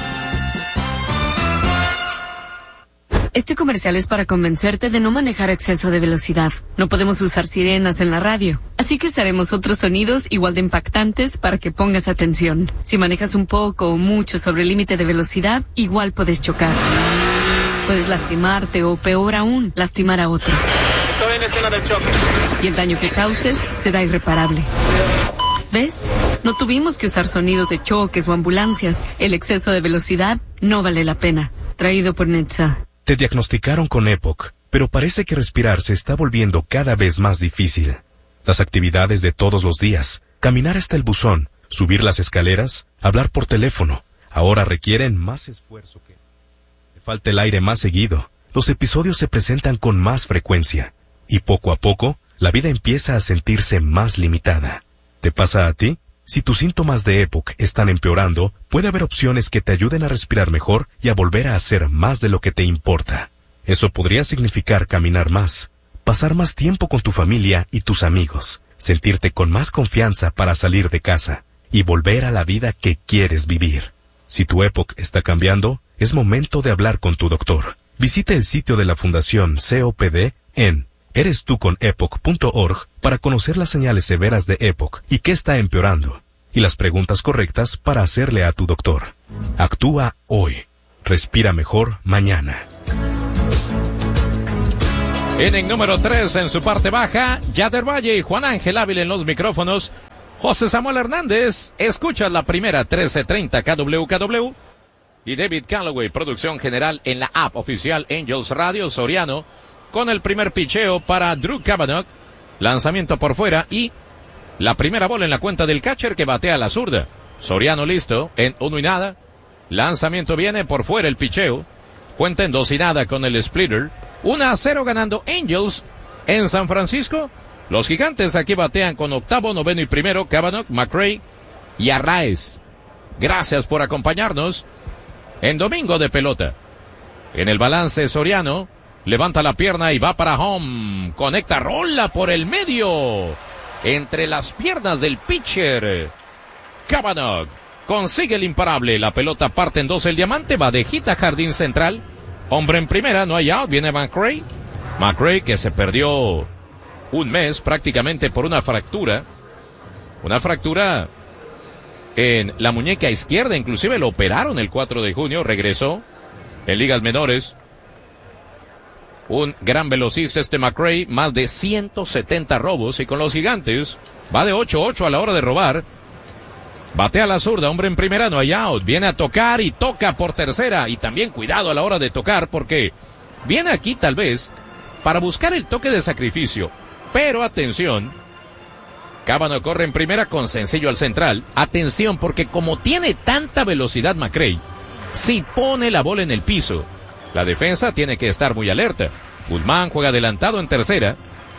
Este comercial es para convencerte de no manejar a exceso de velocidad. No podemos usar sirenas en la radio, así que usaremos otros sonidos igual de impactantes para que pongas atención. Si manejas un poco o mucho sobre el límite de velocidad, igual puedes chocar. Puedes lastimarte o, peor aún, lastimar a otros. Estoy en escena del choque. Y el daño que causes será irreparable. ¿Ves? No tuvimos que usar sonidos de choques o ambulancias. El exceso de velocidad no vale la pena. Traído por Netza. Te diagnosticaron con E P O C, pero parece que respirar se está volviendo cada vez más difícil. Las actividades de todos los días, caminar hasta el buzón, subir las escaleras, hablar por teléfono, ahora requieren más esfuerzo que... Te falta el aire más seguido, los episodios se presentan con más frecuencia, y poco a poco, la vida empieza a sentirse más limitada. ¿Te pasa a ti? Si tus síntomas de E P O C están empeorando, puede haber opciones que te ayuden a respirar mejor y a volver a hacer más de lo que te importa. Eso podría significar caminar más, pasar más tiempo con tu familia y tus amigos, sentirte con más confianza para salir de casa y volver a la vida que quieres vivir. Si tu época está cambiando, es momento de hablar con tu doctor. Visita el sitio de la Fundación C O P D en eres tú con epoc punto org para conocer las señales severas de EPOC y qué está empeorando, y las preguntas correctas para hacerle a tu doctor. Actúa hoy. Respira mejor mañana. Inning número tres en su parte baja, Yader Valle y Juan Ángel Ávila en los micrófonos. José Samuel Hernández, escucha la primera trece treinta K W K W. Y David Calloway, producción general en la app oficial Angels Radio Soriano, con el primer picheo para Drew Cavanaugh, lanzamiento por fuera y la primera bola en la cuenta del catcher que batea a la zurda. Soriano listo en uno y nada, lanzamiento viene por fuera el picheo, cuenta en dos y nada con el splitter, uno a cero ganando Angels en San Francisco. Los Gigantes aquí batean con octavo, noveno y primero, Cavanaugh, McRae y Arraez. Gracias por acompañarnos en Domingo de Pelota. En el balance, Soriano levanta la pierna y va para home. Conecta, rola por el medio. Entre las piernas del pitcher. Cavanaugh consigue el imparable. La pelota parte en dos. El diamante va de hit a jardín central. Hombre en primera, no hay out. Viene McRae. McRae que se perdió un mes prácticamente por una fractura. Una fractura en la muñeca izquierda, inclusive lo operaron el cuatro de junio, regresó en ligas menores. Un gran velocista este McRae, más de ciento setenta robos, y con los Gigantes va de ocho ocho a la hora de robar. Batea la zurda, hombre en primera, no hay out, viene a tocar y toca por tercera, y también cuidado a la hora de tocar porque viene aquí tal vez para buscar el toque de sacrificio, pero atención, Cavanaugh corre en primera con sencillo al central. Atención, porque como tiene tanta velocidad McRae, si pone la bola en el piso, la defensa tiene que estar muy alerta. Guzmán juega adelantado en tercera.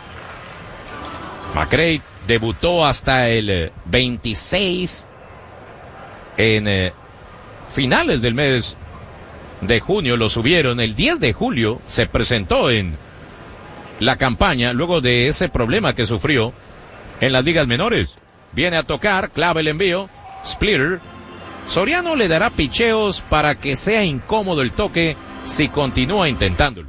McRae debutó hasta el veintiséis en eh, finales del mes de junio, lo subieron. El diez de julio se presentó en la campaña luego de ese problema que sufrió en las ligas menores. Viene a tocar, clava el envío, splitter. Soriano le dará picheos para que sea incómodo el toque si continúa intentándolo.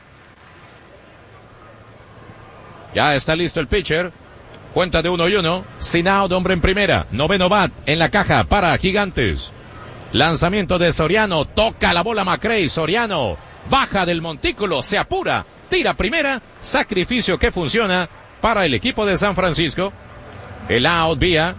Ya está listo el pitcher. Cuenta de uno y uno. Sin out, hombre en primera. Noveno bat en la caja para Gigantes. Lanzamiento de Soriano. Toca la bola McRae. Soriano baja del montículo, se apura, tira primera. Sacrificio que funciona para el equipo de San Francisco. El out vía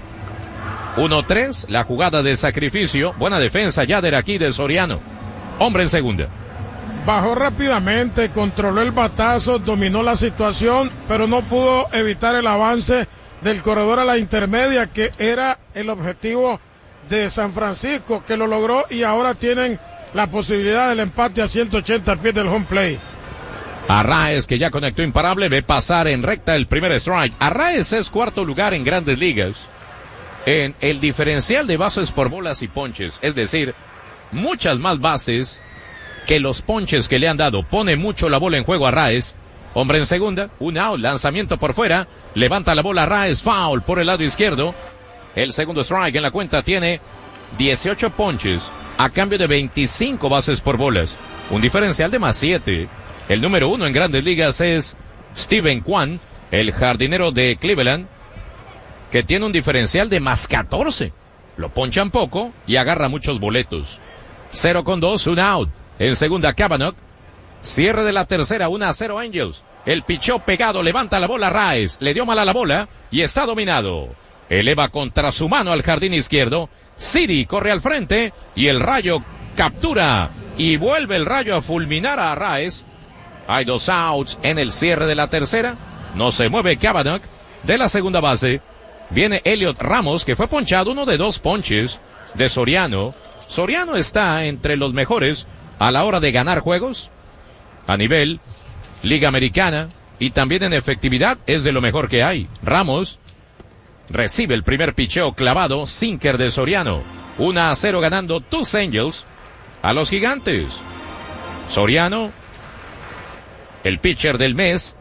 uno tres, la jugada de sacrificio. Buena defensa ya de aquí de Soriano. Hombre en segunda. Bajó rápidamente, controló el batazo, dominó la situación, pero no pudo evitar el avance del corredor a la intermedia, que era el objetivo de San Francisco, que lo logró, y ahora tienen la posibilidad del empate a ciento ochenta pies del home plate. Arraez, que ya conectó imparable, ve pasar en recta el primer strike. Arraez es cuarto lugar en Grandes Ligas en el diferencial de bases por bolas y ponches, es decir, muchas más bases que los ponches que le han dado. Pone mucho la bola en juego Arraez. Hombre en segunda, un out, lanzamiento por fuera, levanta la bola Arraez, foul por el lado izquierdo. El segundo strike en la cuenta, tiene dieciocho ponches a cambio de veinticinco bases por bolas, un diferencial de más siete. El número uno en Grandes Ligas es Steven Kwan, el jardinero de Cleveland, que tiene un diferencial de más catorce. Lo ponchan poco y agarra muchos boletos. Cero con dos, un out. En segunda, Cavanaugh. Cierre de la tercera, uno a cero Angels. El pichó pegado, levanta la bola Arraez, le dio mal a la bola y está dominado. Eleva contra su mano al jardín izquierdo. Siri corre al frente y el Rayo captura y vuelve el Rayo a fulminar a Arraez. Hay dos outs en el cierre de la tercera. No se mueve Cavanaugh de la segunda base. Viene Elliot Ramos, que fue ponchado, uno de dos ponches de Soriano. Soriano está entre los mejores a la hora de ganar juegos a nivel Liga Americana, y también en efectividad es de lo mejor que hay. Ramos recibe el primer picheo clavado, sinker de Soriano. uno a cero ganando tus Angels a los Gigantes. Soriano, el pitcher del mes,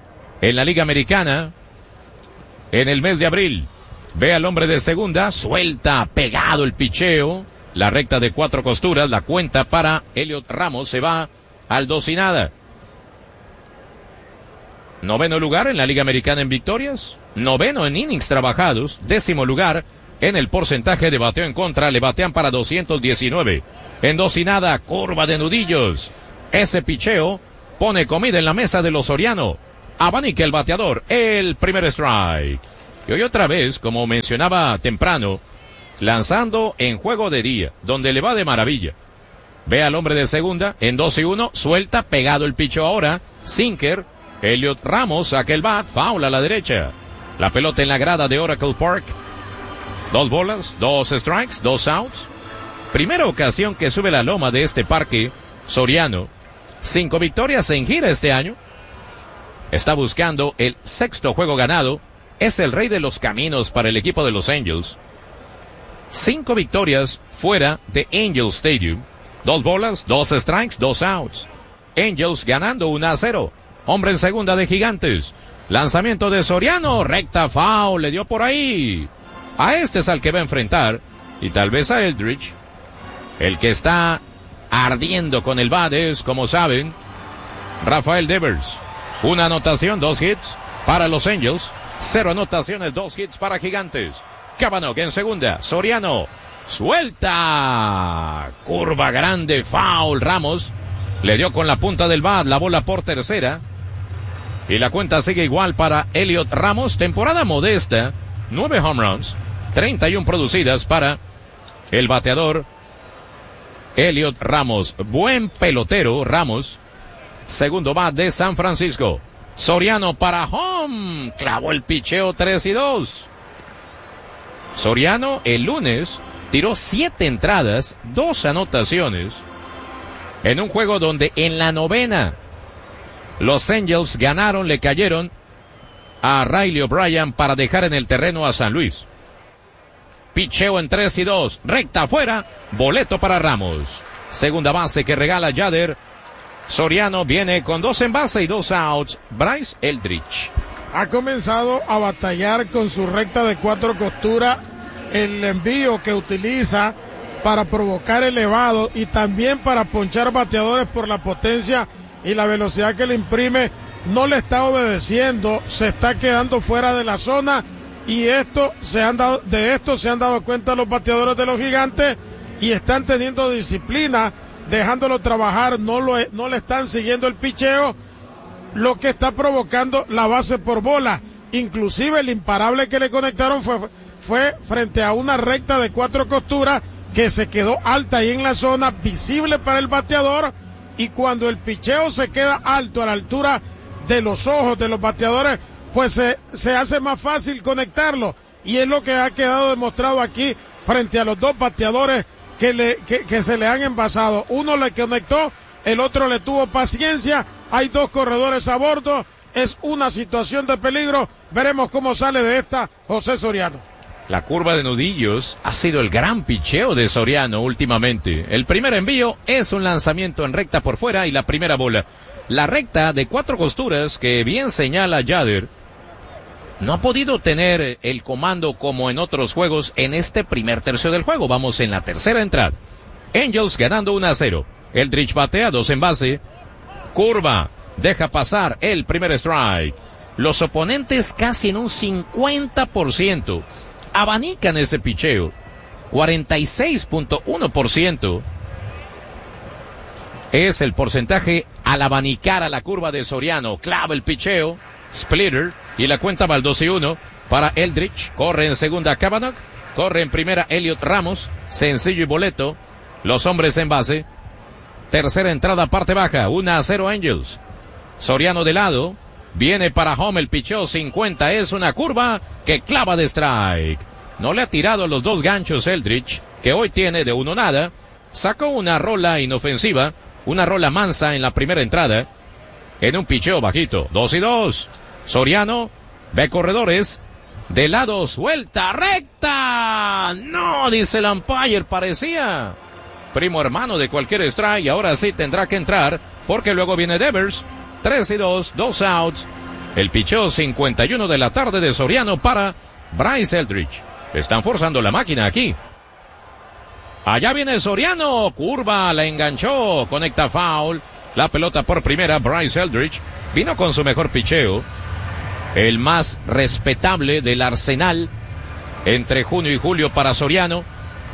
en la Liga Americana en el mes de abril. Ve al hombre de segunda, suelta, pegado el picheo, la recta de cuatro costuras, la cuenta para Elliot Ramos se va al dos y nada. Noveno lugar en la Liga Americana en victorias, noveno en innings trabajados, décimo lugar en el porcentaje de bateo en contra, le batean para doscientos diecinueve. En dos y nada, curva de nudillos. Ese picheo pone comida en la mesa de los Soriano. Abanica el bateador, el primer strike. Y hoy otra vez, como mencionaba temprano, lanzando en juego de día, donde le va de maravilla. Ve al hombre de segunda, en dos y uno, suelta, pegado el picheo ahora, sinker, Elliot Ramos saca el bat, foul a la derecha. La pelota en la grada de Oracle Park. Dos bolas, dos strikes, dos outs. Primera ocasión que sube la loma de este parque, Soriano. Cinco victorias en gira este año. Está buscando el sexto juego ganado. Es el rey de los caminos para el equipo de los Angels. Cinco victorias fuera de Angel Stadium. Dos bolas, dos strikes, dos outs. Angels ganando uno a cero. Hombre en segunda de Gigantes. Lanzamiento de Soriano, recta foul, le dio por ahí. A este es al que va a enfrentar. Y tal vez a Eldridge. El que está ardiendo con el bat es, como saben, Rafael Devers. Una anotación, dos hits para los Angels. Cero anotaciones, dos hits para Gigantes. Cavanaugh en segunda. Soriano. Suelta. Curva grande, foul. Ramos le dio con la punta del bat la bola por tercera. Y la cuenta sigue igual para Elliot Ramos. Temporada modesta. Nueve home runs. treinta y uno producidas para el bateador Elliot Ramos. Buen pelotero Ramos. Segundo bat de San Francisco. Soriano para home. Clavó el picheo tres y dos. Soriano el lunes tiró siete entradas, dos anotaciones. En un juego donde en la novena los Angels ganaron, le cayeron a Riley O'Brien para dejar en el terreno a San Luis. Picheo en tres y dos, recta afuera, boleto para Ramos. Segunda base que regala Yader. Soriano viene con dos en base y dos outs. Bryce Eldridge ha comenzado a batallar con su recta de cuatro costuras, el envío que utiliza para provocar elevado y también para ponchar bateadores por la potencia y la velocidad que le imprime. No le está obedeciendo, se está quedando fuera de la zona y esto se han dado, de esto se han dado cuenta los bateadores de los Gigantes y están teniendo disciplina, dejándolo trabajar, no lo no le están siguiendo el picheo, lo que está provocando la base por bola. Inclusive el imparable que le conectaron fue, fue frente a una recta de cuatro costuras que se quedó alta ahí en la zona, visible para el bateador, y cuando el picheo se queda alto a la altura de los ojos de los bateadores, pues se, se hace más fácil conectarlo, y es lo que ha quedado demostrado aquí frente a los dos bateadores que, le, que, que se le han envasado. Uno le conectó, el otro le tuvo paciencia, hay dos corredores a bordo, es una situación de peligro, veremos cómo sale de esta José Soriano. La curva de nudillos ha sido el gran picheo de Soriano últimamente. El primer envío es un lanzamiento en recta por fuera y la primera bola. La recta de cuatro costuras que bien señala Yader no ha podido tener el comando como en otros juegos en este primer tercio del juego. Vamos en la tercera entrada. Angels ganando uno a cero. Eldridge batea, dos en base. Curva, deja pasar el primer strike. Los oponentes casi en un cincuenta por ciento. Abanican ese picheo. cuarenta y seis punto uno por ciento es el porcentaje al abanicar a la curva de Soriano. Clava el picheo. Splitter. Y la cuenta va al dos y uno para Eldridge. Corre en segunda Cavanaugh. Corre en primera Elliot Ramos. Sencillo y boleto. Los hombres en base. Tercera entrada, parte baja. uno a cero Angels. Soriano de lado. Viene para home el picheo cincuenta. Es una curva que clava de strike. No le ha tirado los dos ganchos Eldridge, que hoy tiene de uno nada. Sacó una rola inofensiva. Una rola mansa en la primera entrada. En un picheo bajito. Dos y dos. Soriano ve corredores. De lado, suelta, recta. No, dice el umpire, parecía primo hermano de cualquier strike. Y ahora sí tendrá que entrar, porque luego viene Devers. Tres y dos, dos outs. El picheo cincuenta y uno de la tarde de Soriano para Bryce Eldridge. Están forzando la máquina aquí. Allá viene Soriano, curva, la enganchó, conecta foul. La pelota por primera, Bryce Eldridge vino con su mejor picheo, el más respetable del arsenal entre junio y julio para Soriano.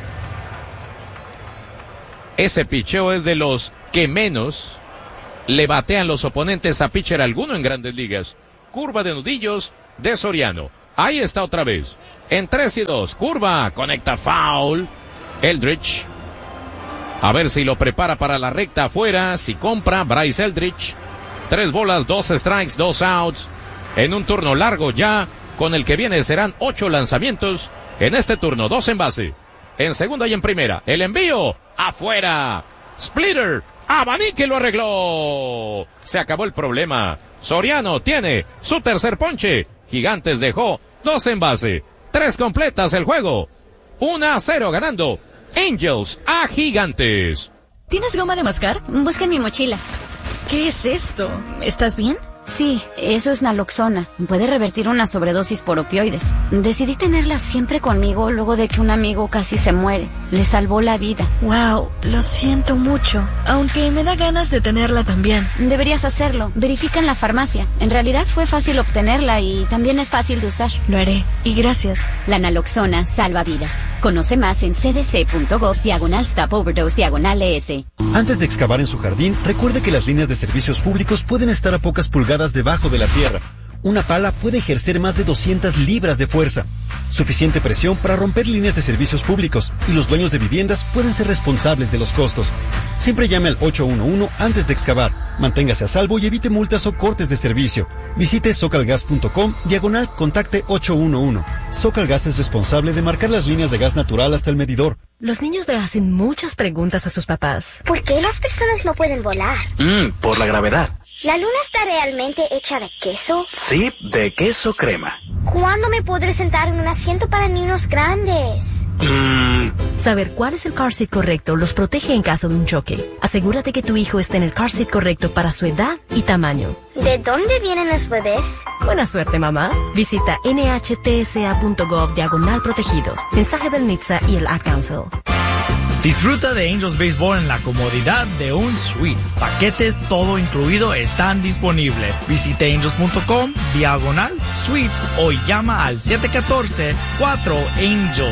Ese picheo es de los que menos le batean los oponentes a pitcher alguno en Grandes Ligas. Curva de nudillos de Soriano. Ahí está otra vez. En tres y dos, curva, conecta foul. Eldridge. A ver si lo prepara para la recta afuera. Si compra, Bryce Eldridge. Tres bolas, dos strikes, dos outs. En un turno largo ya. Con el que viene serán ocho lanzamientos. En este turno, dos en base. En segunda y en primera. El envío. Afuera. Splitter. Abanique lo arregló. Se acabó el problema. Soriano tiene su tercer ponche. Gigantes dejó dos en base. Tres completas el juego. uno a cero ganando Angels a Gigantes. ¿Tienes goma de mascar? Busca en mi mochila. ¿Qué es esto? ¿Estás bien? Sí, eso es naloxona. Puede revertir una sobredosis por opioides. Decidí tenerla siempre conmigo luego de que un amigo casi se muere. Le salvó la vida. Wow, lo siento mucho. Aunque me da ganas de tenerla también. Deberías hacerlo. Verifica en la farmacia. En realidad fue fácil obtenerla y también es fácil de usar. Lo haré. Y gracias. La naloxona salva vidas. Conoce más en cdc.gov diagonal stop overdose diagonal ES. Antes de excavar en su jardín, recuerde que las líneas de servicios públicos pueden estar a pocas pulgadas debajo de la tierra. Una pala puede ejercer más de doscientas libras de fuerza. Suficiente presión para romper líneas de servicios públicos, y los dueños de viviendas pueden ser responsables de los costos. Siempre llame al ocho uno uno antes de excavar. Manténgase a salvo y evite multas o cortes de servicio. Visite socalgas.com diagonal contacte ocho uno uno. Socalgas es responsable de marcar las líneas de gas natural hasta el medidor. Los niños le hacen muchas preguntas a sus papás. ¿Por qué las personas no pueden volar? Mm, por la gravedad. ¿La luna está realmente hecha de queso? Sí, de queso crema. ¿Cuándo me podré sentar en un asiento para niños grandes? Mm. Saber cuál es el car seat correcto los protege en caso de un choque. Asegúrate que tu hijo esté en el car seat correcto para su edad y tamaño. ¿De dónde vienen los bebés? Buena suerte, mamá. Visita nhtsa.gov diagonal protegidos. Mensaje del N H T S A y el Ad Council. Disfruta de Angels Baseball en la comodidad de un suite. Paquetes todo incluido están disponibles. Visite angels.com diagonal suites o llama al siete uno cuatro cuatro Angel.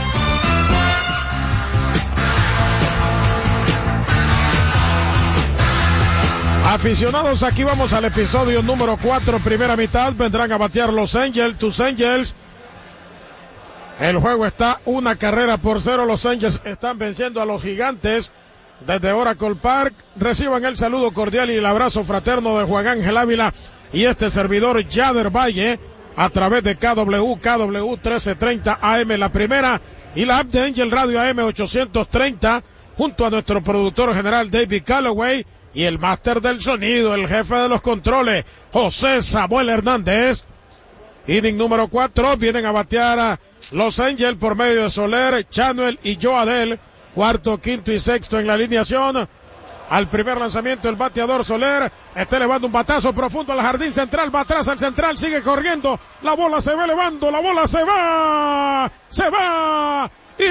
Aficionados, aquí vamos al episodio número cuatro, primera mitad. Vendrán a batear los Angels, tus Angels. El juego está una carrera por cero. Los Angels están venciendo a los Gigantes desde Oracle Park. Reciban el saludo cordial y el abrazo fraterno de Juan Ángel Ávila y este servidor Yader Valle a través de K W, K W trece treinta A M, la primera, y la app de Angel Radio A M ochocientos treinta, junto a nuestro productor general David Calloway y el máster del sonido, el jefe de los controles, José Samuel Hernández. Inning número cuatro, vienen a batear a los Angels por medio de Soler, Chanuel y Joadel. Cuarto, quinto y sexto en la alineación. Al primer lanzamiento el bateador Soler está elevando un batazo profundo al jardín central, va atrás al central, sigue corriendo, la bola se va elevando, la bola se va, se va y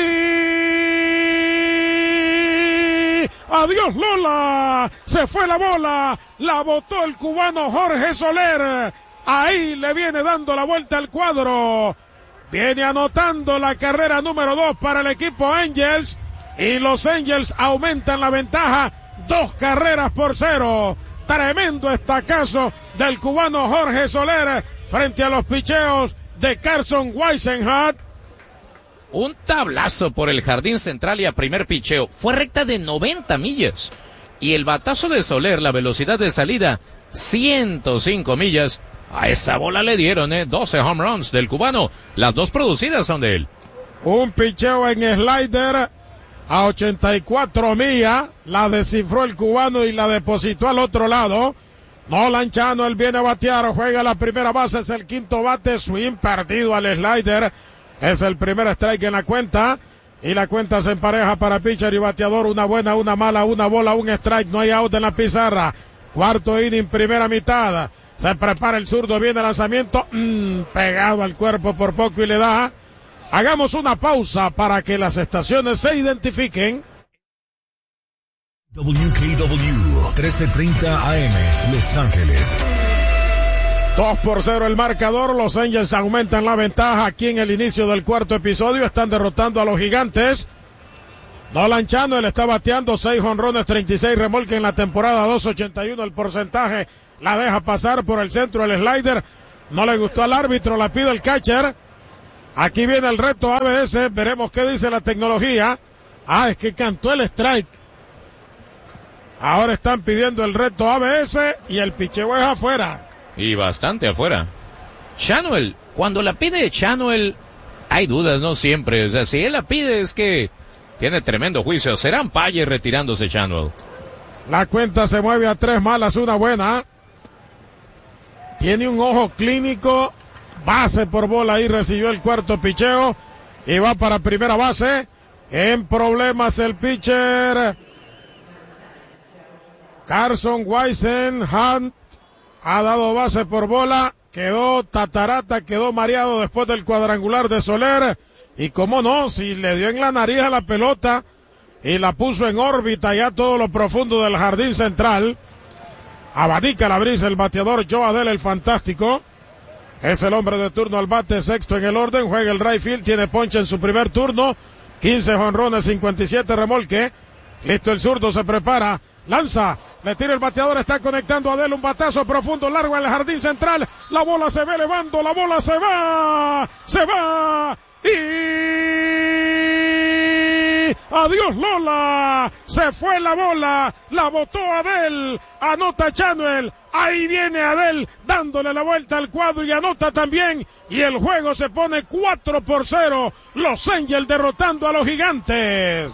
adiós Lola, se fue la bola, la botó el cubano Jorge Soler, ahí le viene dando la vuelta al cuadro. Viene anotando la carrera número dos para el equipo Angels y los Angels aumentan la ventaja dos carreras por cero. Tremendo estacazo del cubano Jorge Soler frente a los picheos de Carson Whisenhat. Un tablazo por el jardín central y a primer picheo. Fue recta de noventa millas. Y el batazo de Soler, la velocidad de salida, ciento cinco millas. A esa bola le dieron, eh, doce home runs del cubano. Las dos producidas son de él. Un picheo en slider a ochenta y cuatro millas. La descifró el cubano y la depositó al otro lado. Nolan Chanuel viene a batear. Juega la primera base. Es el quinto bate. Swing perdido al slider. Es el primer strike en la cuenta. Y la cuenta se empareja para pitcher y bateador. Una buena, una mala, una bola, un strike. No hay out en la pizarra. Cuarto inning, primera mitad. Se prepara el zurdo, viene el lanzamiento, mmm, pegado al cuerpo por poco y le da. Hagamos una pausa para que las estaciones se identifiquen. W K W trece treinta A M, Los Ángeles. dos por cero el marcador. Los Angels aumentan la ventaja aquí en el inicio del cuarto episodio. Están derrotando a los Gigantes. Nolan Chanuel está bateando seis jonrones, treinta y seis remolques en la temporada, dos ochenta y uno el porcentaje. La deja pasar por el centro el slider. No le gustó al árbitro, la pide el catcher. Aquí viene el reto A B S. Veremos qué dice la tecnología. Ah, es que cantó el strike. Ahora están pidiendo el reto A B S y el picheo es afuera. Y bastante afuera. Chanuel, cuando la pide Chanuel, hay dudas, no siempre. O sea, si él la pide es que tiene tremendo juicio. Será umpire retirándose Chanuel. La cuenta se mueve a tres malas, una buena. Tiene un ojo clínico. Base por bola, ahí recibió el cuarto picheo. Y va para primera base. En problemas el pitcher Carson Whisenhunt. Ha dado base por bola. Quedó tatarata, quedó mareado después del cuadrangular de Soler. Y cómo no, si le dio en la nariz a la pelota y la puso en órbita ya todo lo profundo del jardín central. Abanica la brisa el bateador Joe Adell, el fantástico. Es el hombre de turno al bate, sexto en el orden. Juega el right field, tiene ponche en su primer turno. quince jonrones, cincuenta y siete remolque. Listo el zurdo, se prepara. Lanza, le tira el bateador, está conectando a Adell, un batazo profundo, largo en el jardín central. La bola se va elevando, la bola se va, se va. Y adiós Lola, se fue la bola, la botó Adell, anota Chanuel, ahí viene Adell dándole la vuelta al cuadro y anota también, y el juego se pone cuatro por cero, los Angels derrotando a los Gigantes.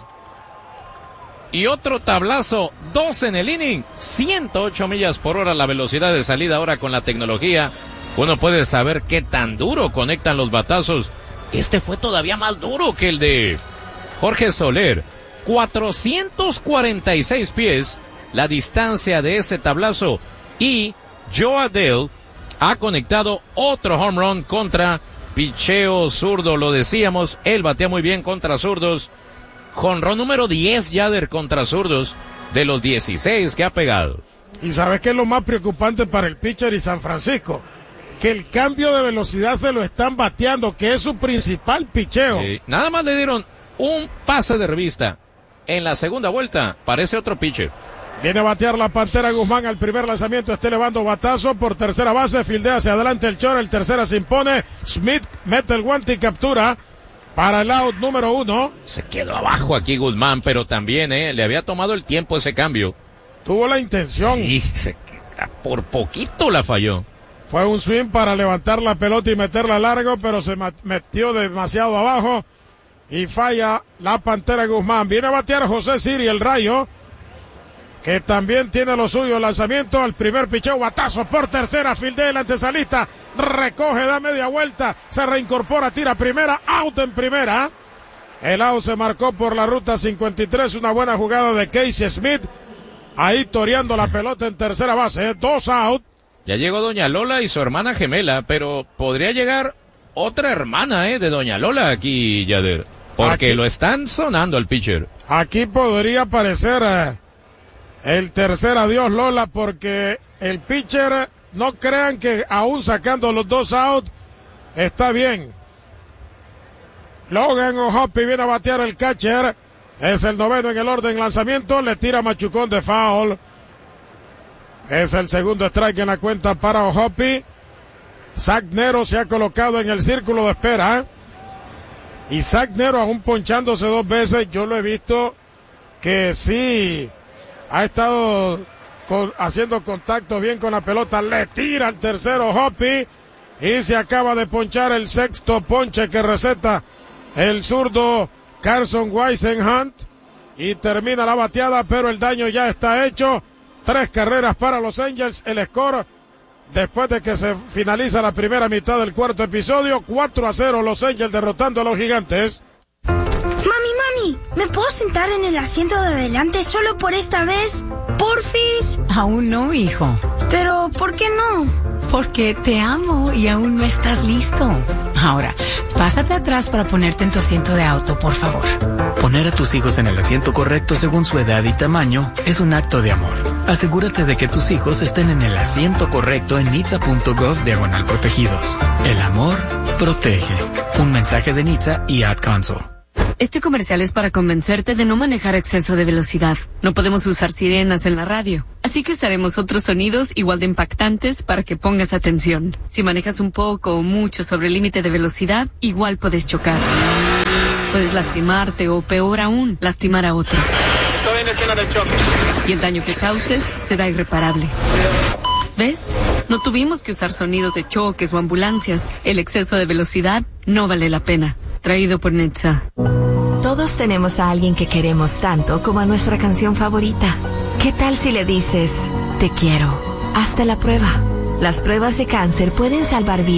Y otro tablazo, dos en el inning, ciento ocho millas por hora la velocidad de salida. Ahora con la tecnología uno puede saber qué tan duro conectan los batazos. Este fue todavía más duro que el de Jorge Soler. cuatrocientos cuarenta y seis pies la distancia de ese tablazo. Y Joe Adell ha conectado otro home run contra picheo zurdo. Lo decíamos, él batea muy bien contra zurdos. Jonrón número diez, Yader, contra zurdos, de los dieciséis que ha pegado. Y ¿sabes qué es lo más preocupante para el pitcher y San Francisco? Que el cambio de velocidad se lo están bateando, que es su principal picheo. Sí, nada más le dieron un pase de revista. En la segunda vuelta, parece otro pitcher. Viene a batear la Pantera Guzmán al primer lanzamiento, está elevando batazo por tercera base, fildea hacia adelante el short, el tercera se impone, Smith mete el guante y captura para el out número uno. Se quedó abajo aquí Guzmán, pero también eh, le había tomado el tiempo ese cambio. Tuvo la intención. Sí, se, por poquito la falló. Fue un swing para levantar la pelota y meterla largo, pero se metió demasiado abajo y falla la Pantera Guzmán. Viene a batear José Siri, el Rayo, que también tiene lo suyo. Lanzamiento al primer picheo, batazo por tercera, fildea el antesalista, recoge, da media vuelta, se reincorpora, tira primera, out en primera. El out se marcó por la ruta cincuenta y tres, una buena jugada de Casey Smith, ahí toreando la pelota en tercera base, dos out. Ya llegó Doña Lola y su hermana gemela, pero podría llegar otra hermana eh, de Doña Lola aquí, Yader, porque aquí lo están sonando al pitcher. Aquí podría aparecer eh, el tercer adiós Lola, porque el pitcher, no crean que aún sacando los dos out, está bien. Logan O'Hoppe viene a batear el catcher, es el noveno en el orden, lanzamiento, le tira machucón de foul. Es el segundo strike en la cuenta para O'Hoppe. Zach Nero se ha colocado en el círculo de espera. Y Zach Nero aún ponchándose dos veces, yo lo he visto que sí ha estado con, haciendo contacto bien con la pelota. Le tira al tercero O'Hoppe y se acaba de ponchar el sexto ponche que receta el zurdo Carson Whisenhunt. Y termina la bateada, pero el daño ya está hecho. Tres carreras para los Angels, el score después de que se finaliza la primera mitad del cuarto episodio, cuatro a cero los Angels derrotando a los Gigantes. Mami, mami, ¿me puedo sentar en el asiento de adelante solo por esta vez? ¿Porfis? Aún no, hijo. Pero, ¿por qué no? Porque te amo y aún no estás listo. Ahora, pásate atrás para ponerte en tu asiento de auto, por favor. Poner a tus hijos en el asiento correcto según su edad y tamaño es un acto de amor. Asegúrate de que tus hijos estén en el asiento correcto en nitsa punto gov diagonal protegidos. El amor protege. Un mensaje de Nitsa y Ad Council. Este comercial es para convencerte de no manejar a exceso de velocidad. No podemos usar sirenas en la radio, así que usaremos otros sonidos igual de impactantes para que pongas atención. Si manejas un poco o mucho sobre el límite de velocidad, igual puedes chocar. Puedes lastimarte o, peor aún, lastimar a otros. Estoy en escena del choque. Y el daño que causes será irreparable. ¿Ves? No tuvimos que usar sonidos de choques o ambulancias. El exceso de velocidad no vale la pena. Traído por Nitsa. Todos tenemos a alguien que queremos tanto como a nuestra canción favorita. ¿Qué tal si le dices, te quiero? Hazte la prueba. Las pruebas de cáncer pueden salvar vidas.